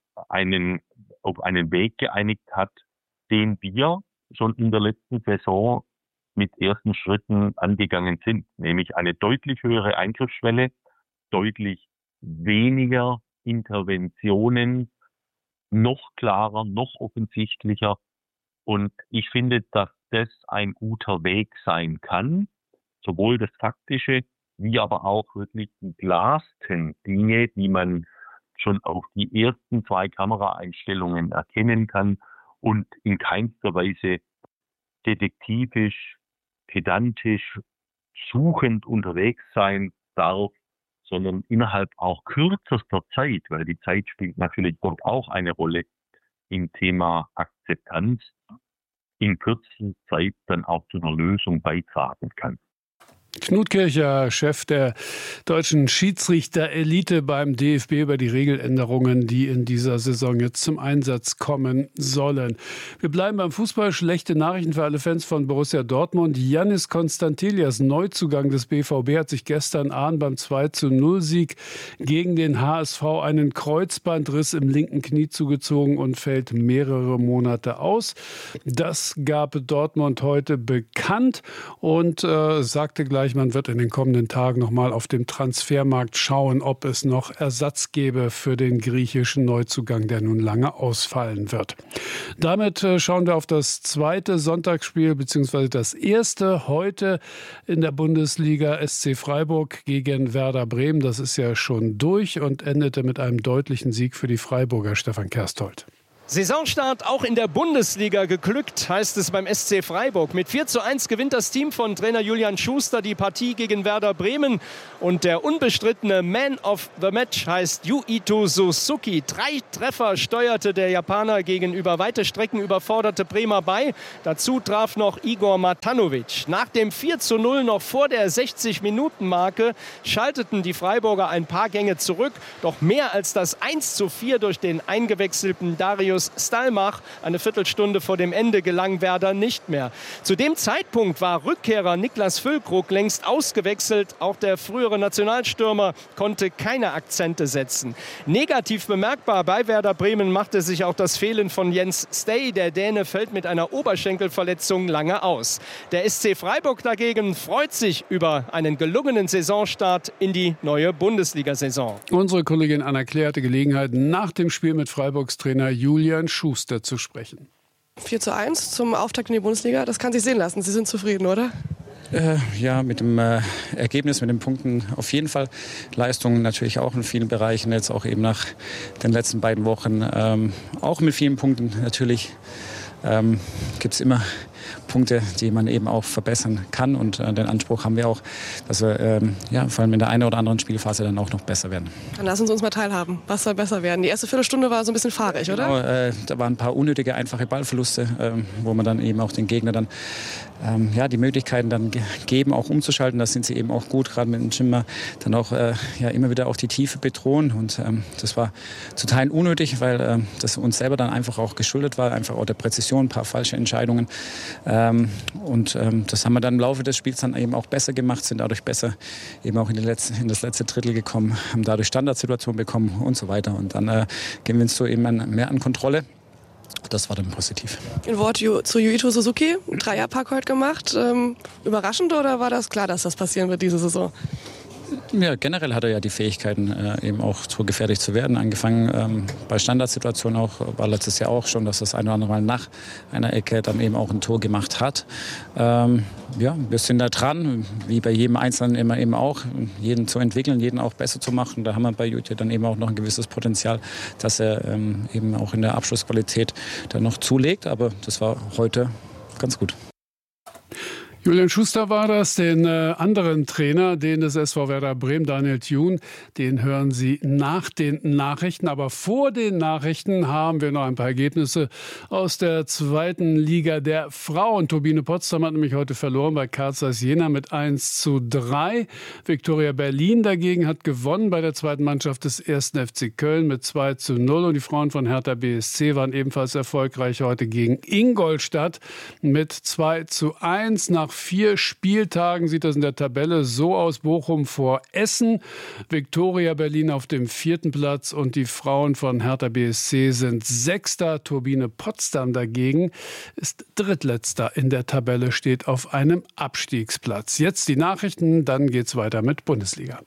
einen, auf einen Weg geeinigt hat, den wir schon in der letzten Saison mit ersten Schritten angegangen sind, nämlich eine deutlich höhere Eingriffsschwelle, deutlich weniger Interventionen, noch klarer, noch offensichtlicher. Und ich finde, dass das ein guter Weg sein kann, sowohl das Faktische, wie aber auch wirklich die klarsten Dinge, die man schon auf die ersten zwei Kameraeinstellungen erkennen kann und in keinster Weise detektivisch, pedantisch, suchend unterwegs sein darf, sondern innerhalb auch kürzester Zeit, weil die Zeit spielt natürlich dort auch eine Rolle im Thema Akzeptanz, in kürzester Zeit dann auch zu einer Lösung beitragen kann. Knut Kircher, Chef der deutschen Schiedsrichter-Elite beim D F B, über die Regeländerungen, die in dieser Saison jetzt zum Einsatz kommen sollen. Wir bleiben beim Fußball. Schlechte Nachrichten für alle Fans von Borussia Dortmund. Yannis Konstantelias, Neuzugang des B V B, hat sich gestern Abend beim zwei zu null Sieg gegen den H S V einen Kreuzbandriss im linken Knie zugezogen und fällt mehrere Monate aus. Das gab Dortmund heute bekannt und äh, sagte gleich, man wird in den kommenden Tagen noch mal auf dem Transfermarkt schauen, ob es noch Ersatz gäbe für den griechischen Neuzugang, der nun lange ausfallen wird. Damit schauen wir auf das zweite Sonntagsspiel, beziehungsweise das erste heute in der Bundesliga. S C Freiburg gegen Werder Bremen. Das ist ja schon durch und endete mit einem deutlichen Sieg für die Freiburger. Stefan Kersthold. Saisonstart auch in der Bundesliga geglückt, heißt es beim S C Freiburg. Mit vier zu eins gewinnt das Team von Trainer Julian Schuster die Partie gegen Werder Bremen. Und der unbestrittene Man of the Match heißt Yuito Suzuki. Drei Treffer steuerte der Japaner gegen über weite Strecken überforderte Bremer bei. Dazu traf noch Igor Matanovic. Nach dem vier zu null noch vor der sechzig-Minuten-Marke schalteten die Freiburger ein paar Gänge zurück. Doch mehr als das eins zu vier durch den eingewechselten Darius Stalmach eine Viertelstunde vor dem Ende gelang Werder nicht mehr. Zu dem Zeitpunkt war Rückkehrer Niklas Füllkrug längst ausgewechselt. Auch der frühere Nationalstürmer konnte keine Akzente setzen. Negativ bemerkbar bei Werder Bremen machte sich auch das Fehlen von Jens Stay. Der Däne fällt mit einer Oberschenkelverletzung lange aus. Der S C Freiburg dagegen freut sich über einen gelungenen Saisonstart in die neue Bundesliga-Saison. Unsere Kollegin Anna Claire hatte Gelegenheit, nach dem Spiel mit Freiburgs Trainer Julian Schuster zu sprechen. vier zu eins zum Auftakt in die Bundesliga, das kann sich sehen lassen. Sie sind zufrieden, oder? Äh, ja, mit dem äh, Ergebnis, mit den Punkten auf jeden Fall. Leistungen natürlich auch in vielen Bereichen, jetzt auch eben nach den letzten beiden Wochen. Ähm, auch mit vielen Punkten natürlich ähm, gibt es immer Punkte, die man eben auch verbessern kann. Und äh, den Anspruch haben wir auch, dass wir ähm, ja, vor allem in der einen oder anderen Spielphase dann auch noch besser werden. Dann lassen Sie uns mal teilhaben. Was soll besser werden? Die erste Viertelstunde war so ein bisschen fahrig, oder? Genau, äh, da waren ein paar unnötige, einfache Ballverluste, äh, wo man dann eben auch den Gegner dann ähm, ja, die Möglichkeiten dann ge- geben, auch umzuschalten. Da sind sie eben auch gut, gerade mit dem Schimmer dann auch äh, ja, immer wieder auch die Tiefe bedrohen. Und ähm, das war zu Teilen unnötig, weil äh, das uns selber dann einfach auch geschuldet war, einfach auch der Präzision, ein paar falsche Entscheidungen. Ähm, und ähm, das haben wir dann im Laufe des Spiels dann eben auch besser gemacht, sind dadurch besser eben auch in, die letzte, in das letzte Drittel gekommen, haben dadurch Standardsituationen bekommen und so weiter. Und dann äh, gewinnst du eben mehr an Kontrolle. Das war dann positiv. Ein Wort zu Yuito Suzuki, ein Dreierpack heute gemacht. Ähm, überraschend oder war das klar, dass das passieren wird diese Saison? Ja, generell hat er ja die Fähigkeiten, äh, eben auch so gefährlich zu werden. Angefangen ähm, bei Standardsituationen auch, war letztes Jahr auch schon, dass das ein oder andere Mal nach einer Ecke dann eben auch ein Tor gemacht hat. Ähm, ja, wir sind da dran, wie bei jedem Einzelnen immer eben auch, jeden zu entwickeln, jeden auch besser zu machen. Da haben wir bei Yuito dann eben auch noch ein gewisses Potenzial, dass er ähm, eben auch in der Abschlussqualität dann noch zulegt. Aber das war heute ganz gut. Julian Schuster war das, den äh, anderen Trainer, den des S V Werder Bremen, Daniel Thune, den hören Sie nach den Nachrichten. Aber vor den Nachrichten haben wir noch ein paar Ergebnisse aus der zweiten Liga der Frauen. Turbine Potsdam hat nämlich heute verloren bei Carl Zeiss Jena mit eins zu drei. Viktoria Berlin dagegen hat gewonnen bei der zweiten Mannschaft des ersten F C Köln mit zwei zu null. Und die Frauen von Hertha B S C waren ebenfalls erfolgreich heute gegen Ingolstadt mit zwei zu eins. Nach vier Spieltagen sieht das in der Tabelle so aus: Bochum vor Essen, Viktoria Berlin auf dem vierten Platz und die Frauen von Hertha B S C sind Sechster. Turbine Potsdam dagegen ist Drittletzter in der Tabelle, steht auf einem Abstiegsplatz. Jetzt die Nachrichten, dann geht's weiter mit Bundesliga.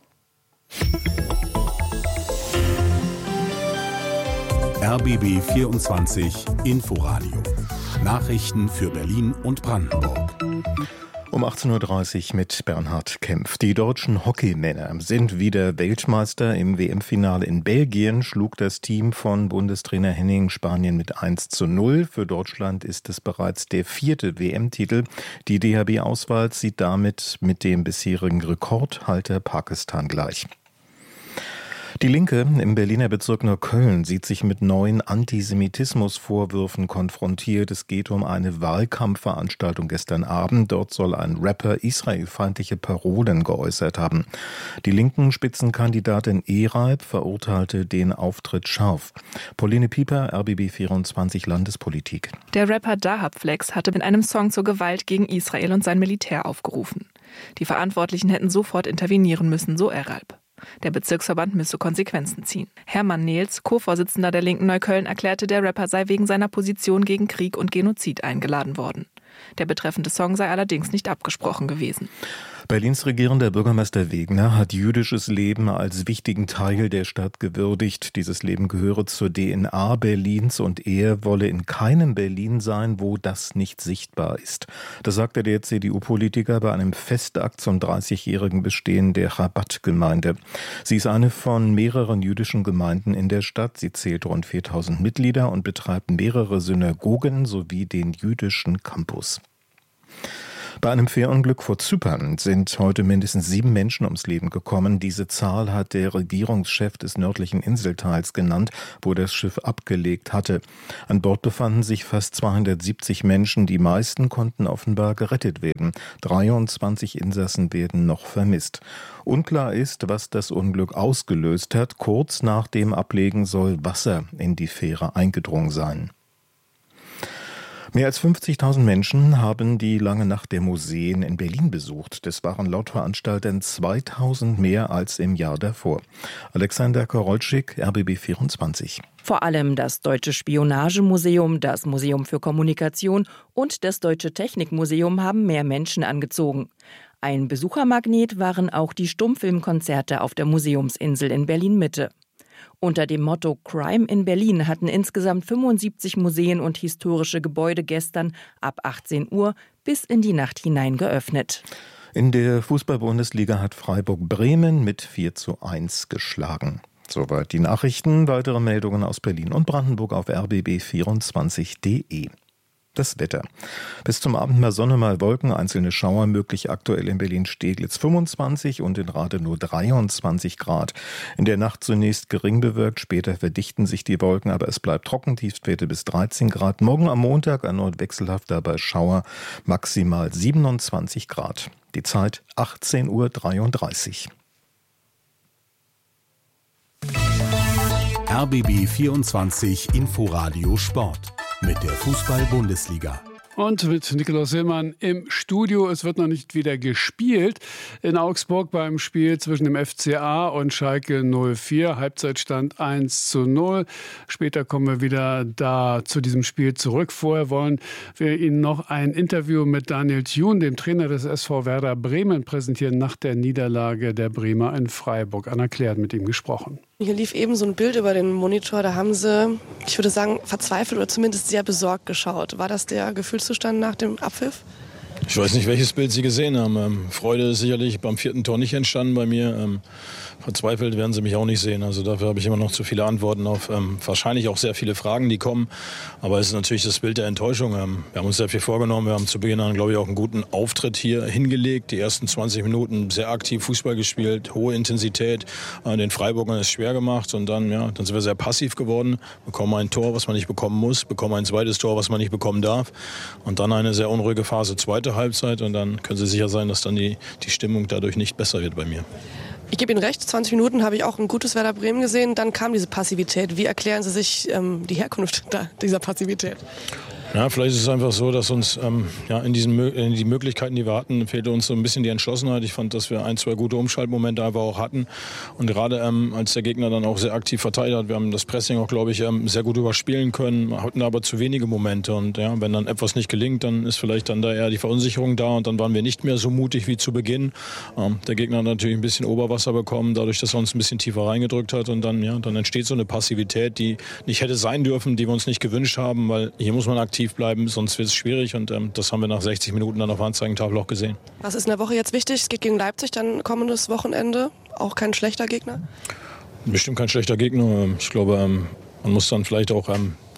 R B B vierundzwanzig Inforadio. Nachrichten für Berlin und Brandenburg. Um achtzehn Uhr dreißig mit Bernhard Kempf. Die deutschen Hockeymänner sind wieder Weltmeister. Im W M-Finale in Belgien schlug das Team von Bundestrainer Henning Spanien mit eins zu null. Für Deutschland ist es bereits der vierte W M-Titel. Die D H B-Auswahl sieht damit mit dem bisherigen Rekordhalter Pakistan gleich. Die Linke im Berliner Bezirk Neukölln sieht sich mit neuen Antisemitismusvorwürfen konfrontiert. Es geht um eine Wahlkampfveranstaltung gestern Abend. Dort soll ein Rapper israelfeindliche Parolen geäußert haben. Die linken Spitzenkandidatin Ehreib verurteilte den Auftritt scharf. Pauline Pieper, R B B vierundzwanzig Landespolitik. Der Rapper Dahab Flex hatte mit einem Song zur Gewalt gegen Israel und sein Militär aufgerufen. Die Verantwortlichen hätten sofort intervenieren müssen, so Ehreib. Der Bezirksverband müsse Konsequenzen ziehen. Hermann Nehls, Co-Vorsitzender der Linken Neukölln, erklärte, der Rapper sei wegen seiner Position gegen Krieg und Genozid eingeladen worden. Der betreffende Song sei allerdings nicht abgesprochen gewesen. Berlins regierender Bürgermeister Wegner hat jüdisches Leben als wichtigen Teil der Stadt gewürdigt. Dieses Leben gehöre zur D N A Berlins und er wolle in keinem Berlin sein, wo das nicht sichtbar ist. Das sagte der C D U-Politiker bei einem Festakt zum dreißigjährigen Bestehen der Chabad-Gemeinde. Sie ist eine von mehreren jüdischen Gemeinden in der Stadt. Sie zählt rund viertausend Mitglieder und betreibt mehrere Synagogen sowie den jüdischen Campus. Bei einem Fährunglück vor Zypern sind heute mindestens sieben Menschen ums Leben gekommen. Diese Zahl hat der Regierungschef des nördlichen Inselteils genannt, wo das Schiff abgelegt hatte. An Bord befanden sich fast zweihundertsiebzig Menschen. Die meisten konnten offenbar gerettet werden. dreiundzwanzig Insassen werden noch vermisst. Unklar ist, was das Unglück ausgelöst hat. Kurz nach dem Ablegen soll Wasser in die Fähre eingedrungen sein. Mehr als fünfzigtausend Menschen haben die Lange Nacht der Museen in Berlin besucht. Das waren laut Veranstaltern zweitausend mehr als im Jahr davor. Alexander Korolczyk, R B B vierundzwanzig. Vor allem das Deutsche Spionagemuseum, das Museum für Kommunikation und das Deutsche Technikmuseum haben mehr Menschen angezogen. Ein Besuchermagnet waren auch die Stummfilmkonzerte auf der Museumsinsel in Berlin-Mitte. Unter dem Motto Crime in Berlin hatten insgesamt fünfundsiebzig Museen und historische Gebäude gestern ab achtzehn Uhr bis in die Nacht hinein geöffnet. In der Fußball-Bundesliga hat Freiburg Bremen mit vier zu eins geschlagen. Soweit die Nachrichten. Weitere Meldungen aus Berlin und Brandenburg auf r b b vierundzwanzig punkt d e. Das Wetter. Bis zum Abend mal Sonne, mal Wolken, einzelne Schauer möglich. Aktuell in Berlin-Steglitz fünfundzwanzig und in Rathenow dreiundzwanzig Grad. In der Nacht zunächst gering bewölkt, später verdichten sich die Wolken, aber es bleibt trocken, Tiefstwerte bis dreizehn Grad. Morgen am Montag erneut wechselhaft, dabei Schauer, maximal siebenundzwanzig Grad. Die Zeit achtzehn Uhr dreiunddreißig. R B B vierundzwanzig Inforadio Sport. Mit der Fußball-Bundesliga. Und mit Nikolaus Hillmann im Studio. Es wird noch nicht wieder gespielt. In Augsburg beim Spiel zwischen dem F C A und Schalke null vier. Halbzeitstand eins zu null. Später kommen wir wieder da zu diesem Spiel zurück. Vorher wollen wir Ihnen noch ein Interview mit Daniel Thune, dem Trainer des S V Werder Bremen, präsentieren nach der Niederlage der Bremer in Freiburg. Anna Claire hat mit ihm gesprochen. Hier lief eben so ein Bild über den Monitor, da haben sie, ich würde sagen, verzweifelt oder zumindest sehr besorgt geschaut. War das der Gefühlszustand nach dem Abpfiff? Ich weiß nicht, welches Bild Sie gesehen haben. Ähm, Freude ist sicherlich beim vierten Tor nicht entstanden bei mir. Ähm, verzweifelt werden Sie mich auch nicht sehen. Also dafür habe ich immer noch zu viele Antworten auf ähm, wahrscheinlich auch sehr viele Fragen, die kommen. Aber es ist natürlich das Bild der Enttäuschung. Ähm, wir haben uns sehr viel vorgenommen. Wir haben zu Beginn an, glaube ich, auch einen guten Auftritt hier hingelegt. Die ersten zwanzig Minuten sehr aktiv Fußball gespielt, hohe Intensität. Äh, den Freiburgern ist schwer gemacht. Und dann, ja, dann sind wir sehr passiv geworden. Bekommen ein Tor, was man nicht bekommen muss. Bekommen ein zweites Tor, was man nicht bekommen darf. Und dann eine sehr unruhige Phase, zweite Halbzeit. Und dann können Sie sicher sein, dass dann die, die Stimmung dadurch nicht besser wird bei mir. Ich gebe Ihnen recht, zwanzig Minuten habe ich auch ein gutes Werder Bremen gesehen. Dann kam diese Passivität. Wie erklären Sie sich ähm, die Herkunft dieser Passivität? Ja, vielleicht ist es einfach so, dass uns ähm, ja, in, diesen, in die Möglichkeiten, die wir hatten, fehlte uns so ein bisschen die Entschlossenheit. Ich fand, dass wir ein, zwei gute Umschaltmomente einfach auch hatten. Und gerade ähm, als der Gegner dann auch sehr aktiv verteidigt hat, wir haben das Pressing auch, glaube ich, ähm, sehr gut überspielen können, hatten aber zu wenige Momente. Und ja, wenn dann etwas nicht gelingt, dann ist vielleicht dann da eher die Verunsicherung da und dann waren wir nicht mehr so mutig wie zu Beginn. Ähm, der Gegner hat natürlich ein bisschen Oberwasser bekommen, dadurch, dass er uns ein bisschen tiefer reingedrückt hat. Und dann, ja, dann entsteht so eine Passivität, die nicht hätte sein dürfen, die wir uns nicht gewünscht haben, weil hier muss man aktiv bleiben, sonst wird es schwierig und ähm, das haben wir nach sechzig Minuten dann auf der Anzeigentafel auch gesehen. Was ist in der Woche jetzt wichtig? Es geht gegen Leipzig dann kommendes Wochenende. Auch kein schlechter Gegner? Bestimmt kein schlechter Gegner. Ich glaube, ähm, man muss dann vielleicht auch ähm,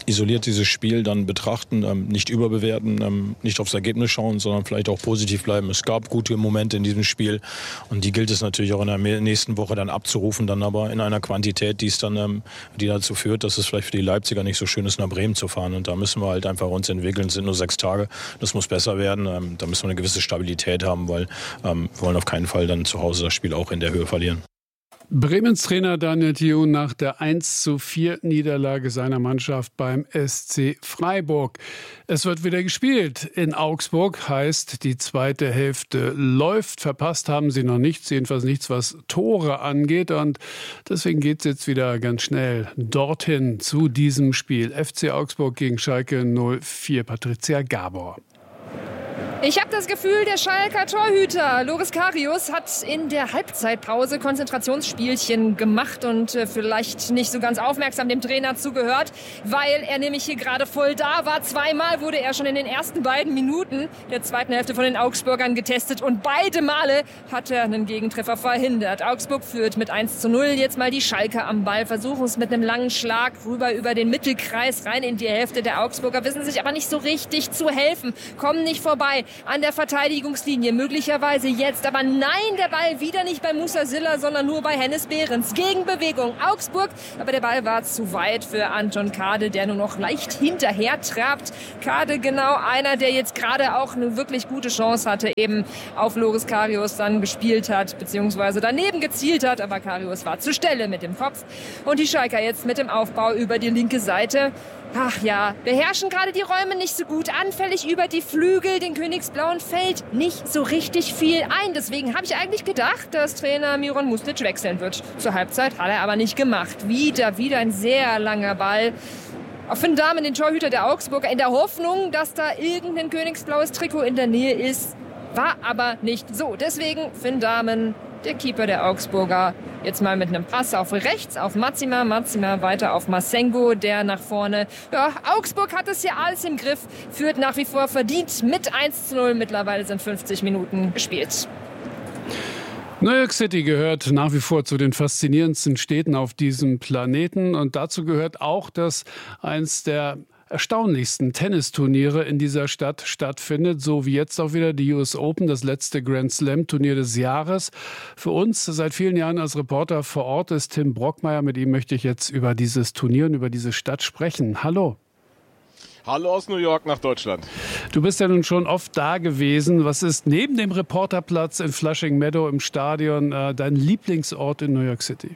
isoliert dieses Spiel dann betrachten, ähm, nicht überbewerten, ähm, nicht aufs Ergebnis schauen, sondern vielleicht auch positiv bleiben. Es gab gute Momente in diesem Spiel und die gilt es natürlich auch in der nächsten Woche dann abzurufen, dann aber in einer Quantität, die es dann, ähm, die dazu führt, dass es vielleicht für die Leipziger nicht so schön ist, nach Bremen zu fahren. Und da müssen wir halt einfach uns entwickeln. Es sind nur sechs Tage. Das muss besser werden. Ähm, da müssen wir eine gewisse Stabilität haben, weil ähm, wir wollen auf keinen Fall dann zu Hause das Spiel auch in der Höhe verlieren. Bremens Trainer Daniel Thioune nach der eins zu vier Niederlage seiner Mannschaft beim S C Freiburg. Es wird wieder gespielt in Augsburg, heißt die zweite Hälfte läuft. Verpasst haben sie noch nichts, jedenfalls nichts, was Tore angeht. Und deswegen geht es jetzt wieder ganz schnell dorthin zu diesem Spiel. F C Augsburg gegen Schalke null vier. Patricia Gabor. Ich habe das Gefühl, der Schalker Torhüter Loris Karius hat in der Halbzeitpause Konzentrationsspielchen gemacht und äh, vielleicht nicht so ganz aufmerksam dem Trainer zugehört, weil er nämlich hier gerade voll da war. Zweimal wurde er schon in den ersten beiden Minuten der zweiten Hälfte von den Augsburgern getestet und beide Male hat er einen Gegentreffer verhindert. Augsburg führt mit eins zu null. Jetzt mal die Schalker am Ball, versuchen es mit einem langen Schlag rüber über den Mittelkreis rein in die Hälfte der Augsburger, wissen sich aber nicht so richtig zu helfen, kommen nicht vorbei an der Verteidigungslinie, möglicherweise jetzt. Aber nein, der Ball wieder nicht bei Musa Silla, sondern nur bei Hennes Behrens. Gegenbewegung Augsburg, aber der Ball war zu weit für Anton Kade, der nur noch leicht hinterher trabt. Kade genau einer, der jetzt gerade auch eine wirklich gute Chance hatte, eben auf Loris Karius dann gespielt hat, beziehungsweise daneben gezielt hat, aber Karius war zur Stelle mit dem Kopf. Und die Schalker jetzt mit dem Aufbau über die linke Seite. Ach ja, beherrschen gerade die Räume nicht so gut, anfällig über die Flügel, den Königsblauen fällt nicht so richtig viel ein. Deswegen habe ich eigentlich gedacht, dass Trainer Miron Muslic wechseln wird. Zur Halbzeit hat er aber nicht gemacht. Wieder, wieder ein sehr langer Ball auf Finn Dahmen, den Torhüter der Augsburger, in der Hoffnung, dass da irgendein königsblaues Trikot in der Nähe ist. War aber nicht so. Deswegen Finn Dahmen, der Keeper der Augsburger, jetzt mal mit einem Pass auf rechts, auf Matsima. Matsima weiter auf Masengo, der nach vorne. Ja, Augsburg hat es hier alles im Griff, führt nach wie vor verdient mit eins zu null. Mittlerweile sind fünfzig Minuten gespielt. New York City gehört nach wie vor zu den faszinierendsten Städten auf diesem Planeten. Und dazu gehört auch, dass eins der erstaunlichsten Tennisturniere in dieser Stadt stattfindet, so wie jetzt auch wieder die U S Open, das letzte Grand Slam Turnier des Jahres. Für uns seit vielen Jahren als Reporter vor Ort ist Tim Brockmeier. Mit ihm möchte ich jetzt über dieses Turnier und über diese Stadt sprechen. Hallo. Hallo aus New York nach Deutschland. Du bist ja nun schon oft da gewesen. Was ist neben dem Reporterplatz in Flushing Meadow im Stadion äh, dein Lieblingsort in New York City?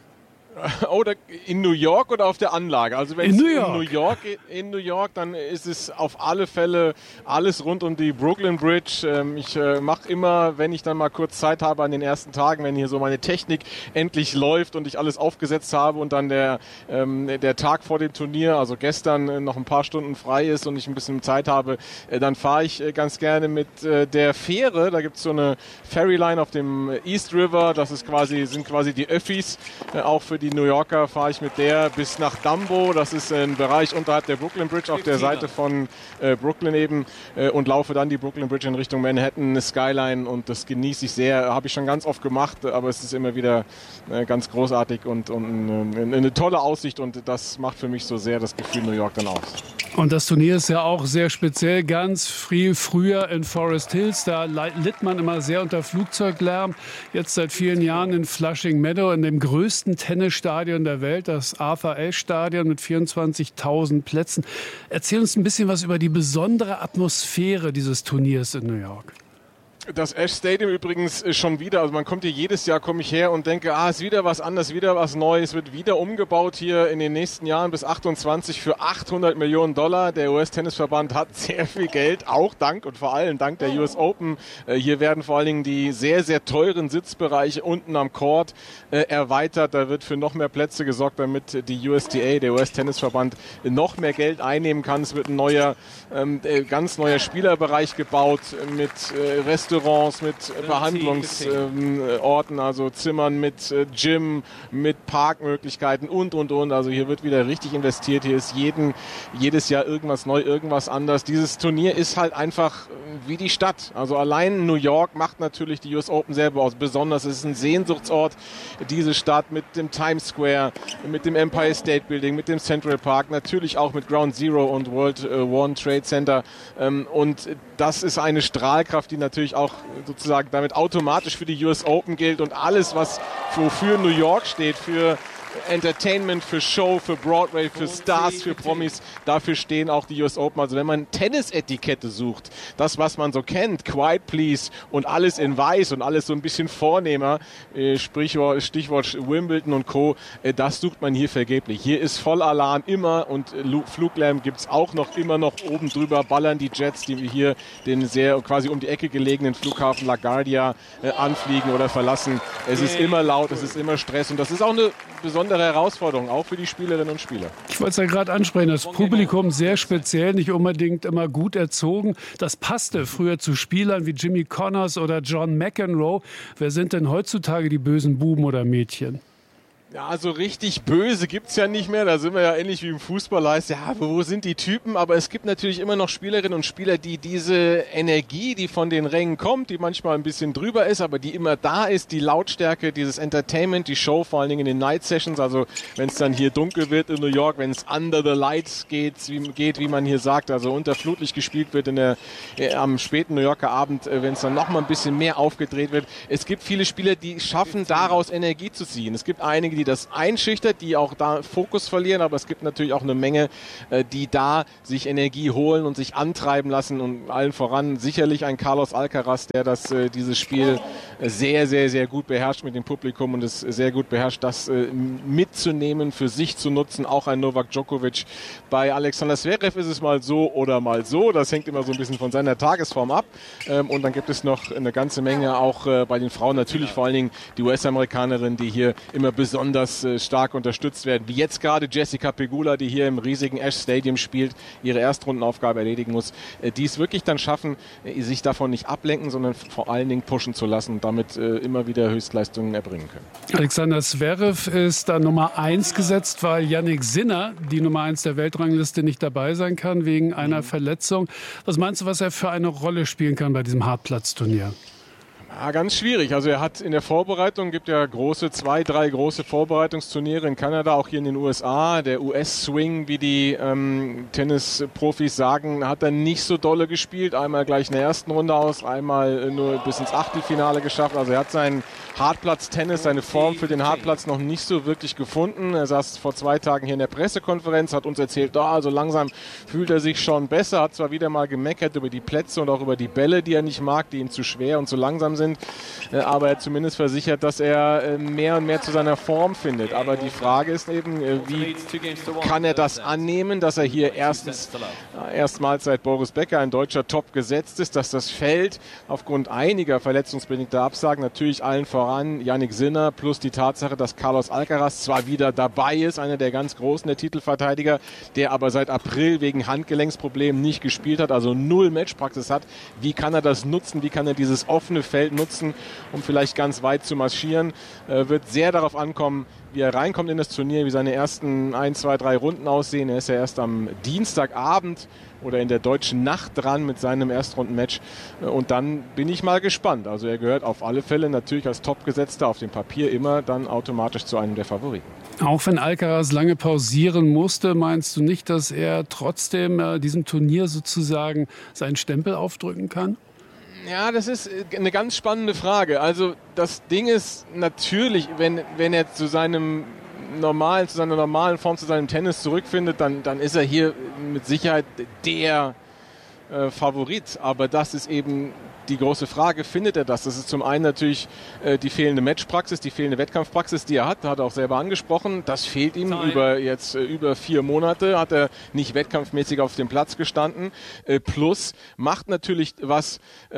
Oh, in New York oder auf der Anlage? Also wenn in es New in New York in New York, dann ist es auf alle Fälle alles rund um die Brooklyn Bridge. Ich mache immer, wenn ich dann mal kurz Zeit habe an den ersten Tagen, wenn hier so meine Technik endlich läuft und ich alles aufgesetzt habe und dann der, der Tag vor dem Turnier, also gestern noch ein paar Stunden frei ist und ich ein bisschen Zeit habe, dann fahre ich ganz gerne mit der Fähre. Da gibt es so eine Ferryline auf dem East River. Das ist quasi, sind quasi die Öffis, auch für die New Yorker fahre ich mit der bis nach Dumbo, das ist ein Bereich unterhalb der Brooklyn Bridge auf der Seite von äh, Brooklyn eben äh, und laufe dann die Brooklyn Bridge in Richtung Manhattan, Skyline und das genieße ich sehr, habe ich schon ganz oft gemacht, aber es ist immer wieder äh, ganz großartig und, und eine, eine tolle Aussicht und das macht für mich so sehr das Gefühl New York dann aus. Und das Turnier ist ja auch sehr speziell, ganz viel früher in Forest Hills, da litt man immer sehr unter Flugzeuglärm, jetzt seit vielen Jahren in Flushing Meadow, in dem größten Tennisstadion der Welt, das Arthur Ashe Stadion mit vierundzwanzigtausend Plätzen. Erzähl uns ein bisschen was über die besondere Atmosphäre dieses Turniers in New York. Das Ashe Stadium übrigens schon wieder, also man kommt hier jedes Jahr, komme ich her und denke, ah, ist wieder was anderes, wieder was Neues, wird wieder umgebaut hier in den nächsten Jahren bis achtundzwanzig für achthundert Millionen Dollar. Der U S-Tennisverband hat sehr viel Geld, auch dank und vor allem dank der U S Open. Hier werden vor allen Dingen die sehr, sehr teuren Sitzbereiche unten am Court äh, erweitert. Da wird für noch mehr Plätze gesorgt, damit die U S T A, der U S-Tennisverband, noch mehr Geld einnehmen kann. Es wird ein neuer, ähm, ganz neuer Spielerbereich gebaut mit äh, Restaurants, mit Behandlungsorten, also Zimmern mit Gym, mit Parkmöglichkeiten und, und, und. Also hier wird wieder richtig investiert. Hier ist jeden, jedes Jahr irgendwas neu, irgendwas anders. Dieses Turnier ist halt einfach wie die Stadt. Also allein New York macht natürlich die U S Open selber aus. Besonders es ist ein Sehnsuchtsort, diese Stadt mit dem Times Square, mit dem Empire State Building, mit dem Central Park, natürlich auch mit Ground Zero und World One Trade Center. Und das ist eine Strahlkraft, die natürlich auch sozusagen damit automatisch für die U S Open gilt. Und alles, was für New York steht, für Entertainment, für Show, für Broadway, für Stars, für Promis, dafür stehen auch die U S Open. Also wenn man Tennisetikette sucht, das, was man so kennt, Quiet Please und alles in weiß und alles so ein bisschen vornehmer, äh, Sprichwort, Stichwort Wimbledon und Co., äh, das sucht man hier vergeblich. Hier ist Vollalarm immer und äh, Fluglärm gibt's auch noch, immer noch oben drüber ballern die Jets, die hier den sehr quasi um die Ecke gelegenen Flughafen LaGuardia äh, anfliegen oder verlassen. Es ist immer laut, es ist immer Stress und das ist auch eine besondere Herausforderung, auch für die Spielerinnen und Spieler. Ich wollte es ja gerade ansprechen, das Publikum sehr speziell, nicht unbedingt immer gut erzogen. Das passte früher zu Spielern wie Jimmy Connors oder John McEnroe. Wer sind denn heutzutage die bösen Buben oder Mädchen? Ja, also richtig böse gibt's ja nicht mehr. Da sind wir ja ähnlich wie im Fußball. Heißt, ja, wo sind die Typen? Aber es gibt natürlich immer noch Spielerinnen und Spieler, die diese Energie, die von den Rängen kommt, die manchmal ein bisschen drüber ist, aber die immer da ist, die Lautstärke, dieses Entertainment, die Show, vor allen Dingen in den Night Sessions. Also wenn es dann hier dunkel wird in New York, wenn es under the lights geht, wie, geht, wie man hier sagt, also unter Flutlicht gespielt wird in der, äh, am späten New Yorker Abend, äh, wenn es dann nochmal ein bisschen mehr aufgedreht wird. Es gibt viele Spieler, die schaffen, daraus Energie zu ziehen. Es gibt einige, die das einschüchtert, die auch da Fokus verlieren, aber es gibt natürlich auch eine Menge, die da sich Energie holen und sich antreiben lassen und allen voran sicherlich ein Carlos Alcaraz, der das dieses Spiel sehr, sehr, sehr gut beherrscht mit dem Publikum und es sehr gut beherrscht, das mitzunehmen, für sich zu nutzen, auch ein Novak Djokovic. Bei Alexander Zverev ist es mal so oder mal so, das hängt immer so ein bisschen von seiner Tagesform ab und dann gibt es noch eine ganze Menge auch bei den Frauen, natürlich vor allen Dingen die U S-Amerikanerin, die hier immer besonders stark unterstützt werden, wie jetzt gerade Jessica Pegula, die hier im riesigen Ash Stadium spielt, ihre Erstrundenaufgabe erledigen muss, die es wirklich dann schaffen, sich davon nicht ablenken, sondern vor allen Dingen pushen zu lassen und damit immer wieder Höchstleistungen erbringen können. Alexander Zverev ist da Nummer eins gesetzt, weil Jannik Sinner, die Nummer eins der Weltrangliste, nicht dabei sein kann wegen einer mhm. Verletzung. Was meinst du, was er für eine Rolle spielen kann bei diesem Hartplatzturnier? Ja, ganz schwierig. Also er hat in der Vorbereitung, gibt ja große, zwei, drei große Vorbereitungsturniere in Kanada, auch hier in den U S A. Der U S-Swing, wie die ähm, Tennisprofis sagen, hat er nicht so dolle gespielt. Einmal gleich in der ersten Runde aus, einmal nur bis ins Achtelfinale geschafft. Also er hat seinen Hartplatz-Tennis, seine Form für den Hartplatz noch nicht so wirklich gefunden. Er saß vor zwei Tagen hier in der Pressekonferenz, hat uns erzählt, da, also langsam fühlt er sich schon besser, hat zwar wieder mal gemeckert über die Plätze und auch über die Bälle, die er nicht mag, die ihm zu schwer und zu langsam sind. Sind, aber er hat zumindest versichert, dass er mehr und mehr zu seiner Form findet. Aber die Frage ist eben, wie kann er das annehmen, dass er hier erstens erstmals seit Boris Becker ein deutscher Top gesetzt ist, dass das Feld aufgrund einiger verletzungsbedingter Absagen natürlich allen voran Jannik Sinner plus die Tatsache, dass Carlos Alcaraz zwar wieder dabei ist, einer der ganz Großen, der Titelverteidiger, der aber seit April wegen Handgelenksproblemen nicht gespielt hat, also null Matchpraxis hat. Wie kann er das nutzen? Wie kann er dieses offene Feld nutzen, um vielleicht ganz weit zu marschieren? Äh, wird sehr darauf ankommen, wie er reinkommt in das Turnier, wie seine ersten ein, zwei, drei Runden aussehen. Er ist ja erst am Dienstagabend oder in der deutschen Nacht dran mit seinem Erstrundenmatch. Und dann bin ich mal gespannt. Also er gehört auf alle Fälle natürlich als Topgesetzter auf dem Papier immer dann automatisch zu einem der Favoriten. Auch wenn Alcaraz lange pausieren musste, meinst du nicht, dass er trotzdem äh, diesem Turnier sozusagen seinen Stempel aufdrücken kann? Ja, das ist eine ganz spannende Frage. Also das Ding ist natürlich, wenn, wenn er zu seinem normalen, zu seiner normalen Form, zu seinem Tennis zurückfindet, dann, dann ist er hier mit Sicherheit der äh, Favorit. Aber das ist eben die große Frage, findet er das? Das ist zum einen natürlich äh, die fehlende Matchpraxis, die fehlende Wettkampfpraxis, die er hat, hat er auch selber angesprochen. Das fehlt ihm Time. über jetzt äh, über vier Monate, hat er nicht wettkampfmäßig auf dem Platz gestanden. Äh, plus macht natürlich was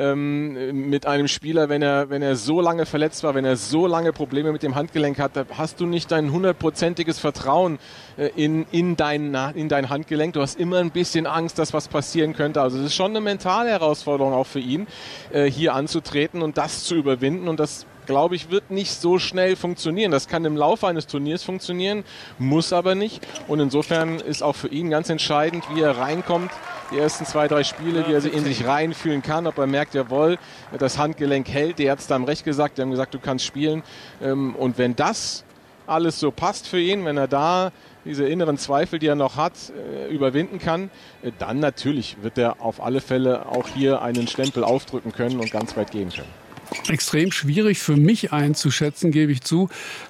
ähm, mit einem Spieler, wenn er wenn er so lange verletzt war, wenn er so lange Probleme mit dem Handgelenk hat, da hast du nicht dein hundertprozentiges Vertrauen äh, in in dein in dein Handgelenk. Du hast immer ein bisschen Angst, dass was passieren könnte. Also es ist schon eine mentale Herausforderung auch für ihn, hier anzutreten und das zu überwinden. Und das, glaube ich, wird nicht so schnell funktionieren. Das kann im Laufe eines Turniers funktionieren, muss aber nicht. Und insofern ist auch für ihn ganz entscheidend, wie er reinkommt die ersten zwei, drei Spiele, wie er in sich reinfühlen kann, ob er merkt, jawohl, das Handgelenk hält. Die Ärzte haben recht gesagt, die haben gesagt, du kannst spielen. Und wenn das alles so passt für ihn, wenn er da diese inneren Zweifel, die er noch hat, überwinden kann, dann natürlich wird er auf alle Fälle auch hier einen Stempel aufdrücken können und ganz weit gehen können. Extrem schwierig für mich einzuschätzen, gebe ich zu,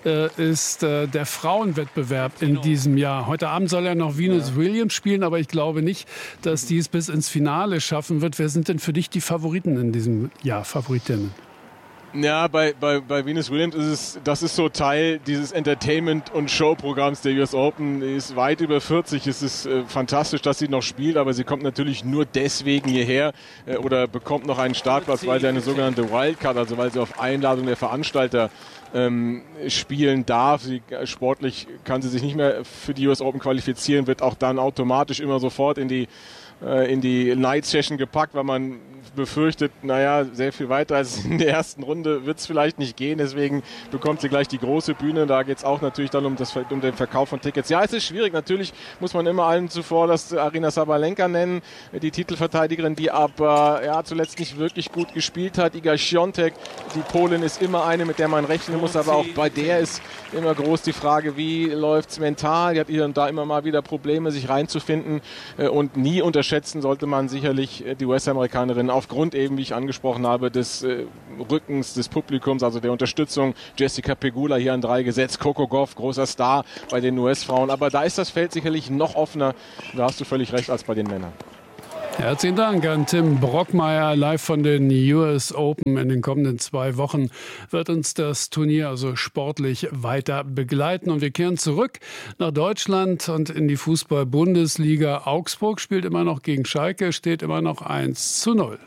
ist der Frauenwettbewerb in diesem Jahr. Heute Abend soll ja noch Venus ja. Williams spielen, aber ich glaube nicht, dass die es bis ins Finale schaffen wird. Wer sind denn für dich die Favoriten in diesem Jahr, Favoritinnen? Ja, bei, bei, bei Venus Williams ist es, das ist so Teil dieses Entertainment- und Showprogramms der U S Open. Die ist weit über vierzig. Es ist äh, fantastisch, dass sie noch spielt, aber sie kommt natürlich nur deswegen hierher äh, oder bekommt noch einen Startplatz, weil sie eine sogenannte Wildcard, also weil sie auf Einladung der Veranstalter ähm, spielen darf. Sie, sportlich kann sie sich nicht mehr für die U S Open qualifizieren, wird auch dann automatisch immer sofort in die in die Night Session gepackt, weil man befürchtet, naja, sehr viel weiter als in der ersten Runde wird es vielleicht nicht gehen, deswegen bekommt sie gleich die große Bühne. Da geht es auch natürlich dann um, das, um den Verkauf von Tickets. Ja, es ist schwierig, natürlich muss man immer allen zuvor das Aryna Sabalenka nennen, die Titelverteidigerin, die aber ja, zuletzt nicht wirklich gut gespielt hat. Iga Świątek, die Polin, ist immer eine, mit der man rechnen muss, aber auch bei der ist immer groß die Frage, wie läuft es mental? Die hat hier und da immer mal wieder Probleme, sich reinzufinden, und nie unterschätzen sollte man sicherlich die U S-Amerikanerin aufgrund eben, wie ich angesprochen habe, des äh, Rückens des Publikums, also der Unterstützung. Jessica Pegula hier an drei gesetzt, Coco Gauff, großer Star bei den U S-Frauen, aber da ist das Feld sicherlich noch offener, da hast du völlig recht, als bei den Männern. Herzlichen Dank an Tim Brockmeier, live von den U S Open. In den kommenden zwei Wochen wird uns das Turnier also sportlich weiter begleiten. Und wir kehren zurück nach Deutschland und in die Fußball-Bundesliga. Augsburg spielt immer noch gegen Schalke, steht immer noch eins zu null.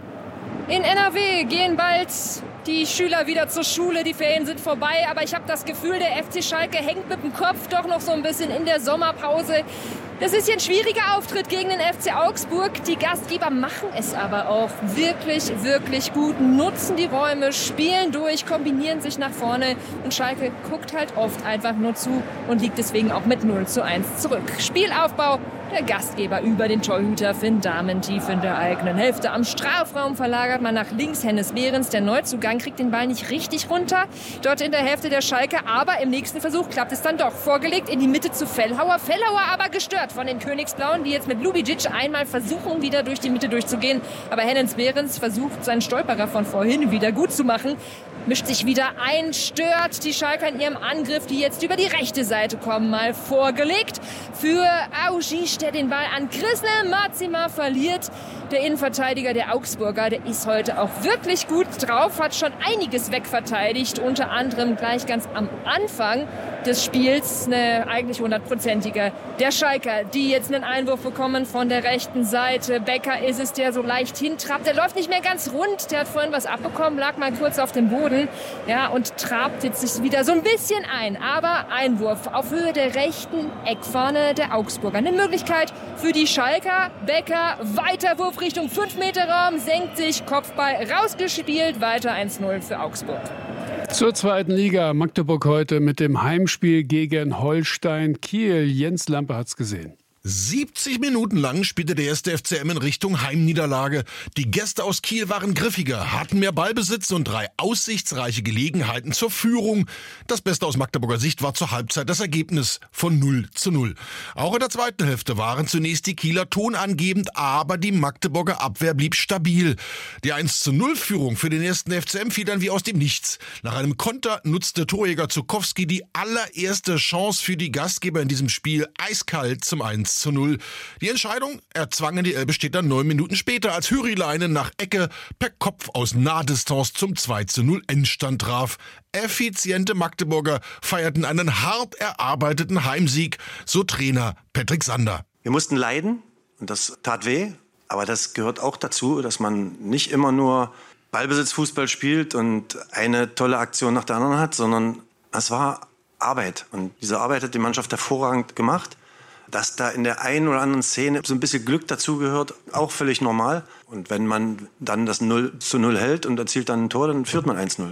In N R W gehen bald die Schüler wieder zur Schule, die Ferien sind vorbei, aber ich habe das Gefühl, der F C Schalke hängt mit dem Kopf doch noch so ein bisschen in der Sommerpause. Das ist hier ein schwieriger Auftritt gegen den F C Augsburg. Die Gastgeber machen es aber auch wirklich, wirklich gut, nutzen die Räume, spielen durch, kombinieren sich nach vorne und Schalke guckt halt oft einfach nur zu und liegt deswegen auch mit null zu eins zurück. Spielaufbau der Gastgeber über den Torhüter Finn Dahmen tief in der eigenen Hälfte. Am Strafraum verlagert man nach links Hennes Behrens. Der Neuzugang kriegt den Ball nicht richtig runter. Dort in der Hälfte der Schalke, aber im nächsten Versuch klappt es dann doch. Vorgelegt in die Mitte zu Fellhauer. Fellhauer aber gestört von den Königsblauen, die jetzt mit Lubicic einmal versuchen, wieder durch die Mitte durchzugehen. Aber Hennes Behrens versucht, seinen Stolperer von vorhin wieder gut zu machen. Mischt sich wieder ein, stört die Schalker in ihrem Angriff, die jetzt über die rechte Seite kommen. Mal vorgelegt für Augisch, der den Ball an Chrisne Mazima verliert. Der Innenverteidiger der Augsburger, der ist heute auch wirklich gut drauf, hat schon einiges wegverteidigt, unter anderem gleich ganz am Anfang des Spiels eine eigentlich hundertprozentige der Schalker, die jetzt einen Einwurf bekommen von der rechten Seite. Becker ist es, der so leicht hintrabt. Der läuft nicht mehr ganz rund, der hat vorhin was abbekommen, lag mal kurz auf dem Boden, ja, und trabt jetzt sich wieder so ein bisschen ein. Aber Einwurf auf Höhe der rechten Eckfahne der Augsburger. Eine Möglichkeit für die Schalker. Becker, weiter Wurf Richtung fünf Meter Raum, senkt sich, Kopfball rausgespielt, weiter eins null für Augsburg. Zur zweiten Liga, Magdeburg heute mit dem Heimspiel gegen Holstein Kiel. Jens Lampe hat's gesehen. siebzig Minuten lang spielte der erste F C M in Richtung Heimniederlage. Die Gäste aus Kiel waren griffiger, hatten mehr Ballbesitz und drei aussichtsreiche Gelegenheiten zur Führung. Das Beste aus Magdeburger Sicht war zur Halbzeit das Ergebnis von null zu null. Auch in der zweiten Hälfte waren zunächst die Kieler tonangebend, aber die Magdeburger Abwehr blieb stabil. Die eins zu null Führung für den ersten F C M fiel dann wie aus dem Nichts. Nach einem Konter nutzte Torjäger Zukowski die allererste Chance für die Gastgeber in diesem Spiel eiskalt zum eins zu null. Die Entscheidung erzwangen die Elbstädter neun Minuten später, als Hürileinen nach Ecke per Kopf aus Nahdistanz zum zwei zu null Endstand traf. Effiziente Magdeburger feierten einen hart erarbeiteten Heimsieg, so Trainer Patrick Sander. Wir mussten leiden und das tat weh, aber das gehört auch dazu, dass man nicht immer nur Ballbesitzfußball spielt und eine tolle Aktion nach der anderen hat, sondern es war Arbeit und diese Arbeit hat die Mannschaft hervorragend gemacht. Dass da in der einen oder anderen Szene so ein bisschen Glück dazugehört, auch völlig normal. Und wenn man dann das null zu null hält und erzielt dann ein Tor, dann führt man eins null.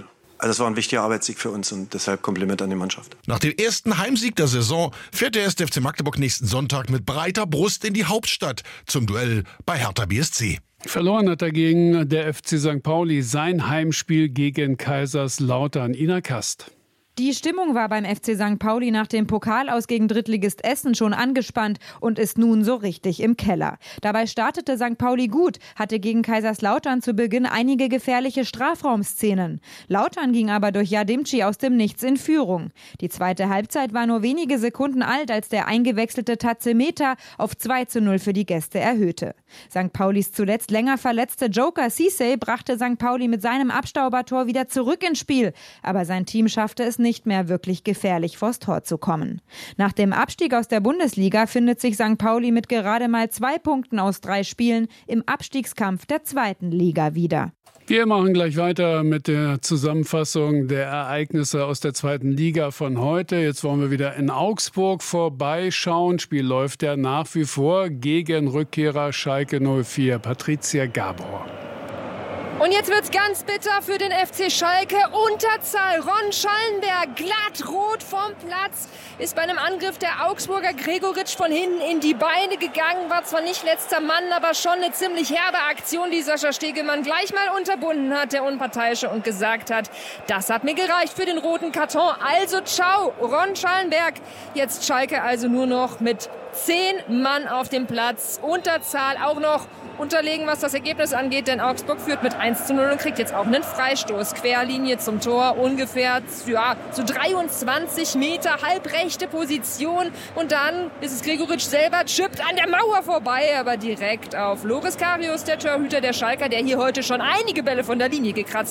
Also das war ein wichtiger Arbeitssieg für uns und deshalb Kompliment an die Mannschaft. Nach dem ersten Heimsieg der Saison fährt der erste F C Magdeburg nächsten Sonntag mit breiter Brust in die Hauptstadt zum Duell bei Hertha B S C. Verloren hat dagegen der F C Sankt Pauli sein Heimspiel gegen Kaiserslautern. Ina Kast. Die Stimmung war beim F C Sankt Pauli nach dem Pokalaus gegen Drittligist Essen schon angespannt und ist nun so richtig im Keller. Dabei startete Sankt Pauli gut, hatte gegen Kaiserslautern zu Beginn einige gefährliche Strafraumszenen. Lautern ging aber durch Yadimci aus dem Nichts in Führung. Die zweite Halbzeit war nur wenige Sekunden alt, als der eingewechselte Tazemeter auf zwei zu null für die Gäste erhöhte. Sankt Paulis zuletzt länger verletzte Joker Cissé brachte Sankt Pauli mit seinem Abstaubertor wieder zurück ins Spiel, aber sein Team schaffte es nicht mehr wirklich gefährlich vors Tor zu kommen. Nach dem Abstieg aus der Bundesliga findet sich Sankt Pauli mit gerade mal zwei Punkten aus drei Spielen im Abstiegskampf der zweiten Liga wieder. Wir machen gleich weiter mit der Zusammenfassung der Ereignisse aus der zweiten Liga von heute. Jetzt wollen wir wieder in Augsburg vorbeischauen. Spiel läuft ja nach wie vor gegen Rückkehrer Schalke null vier. Patricia Gabor. Und jetzt wird's ganz bitter für den F C Schalke. Unterzahl. Ron Schallenberg, glatt rot vom Platz, ist bei einem Angriff der Augsburger Gregoritsch von hinten in die Beine gegangen. War zwar nicht letzter Mann, aber schon eine ziemlich herbe Aktion, die Sascha Stegemann gleich mal unterbunden hat, der Unparteiische, und gesagt hat, das hat mir gereicht für den roten Karton. Also ciao, Ron Schallenberg. Jetzt Schalke also nur noch mit zehn Mann auf dem Platz. Unterzahl auch noch unterlegen, was das Ergebnis angeht, denn Augsburg führt mit eins zu null und kriegt jetzt auch einen Freistoß. Querlinie zum Tor, ungefähr ja, so dreiundzwanzig Meter, halbrechte Position. Und dann ist es Gregoritsch selber, chippt an der Mauer vorbei, aber direkt auf Loris Karius, der Torhüter der Schalker, der hier heute schon einige Bälle von der Linie gekratzt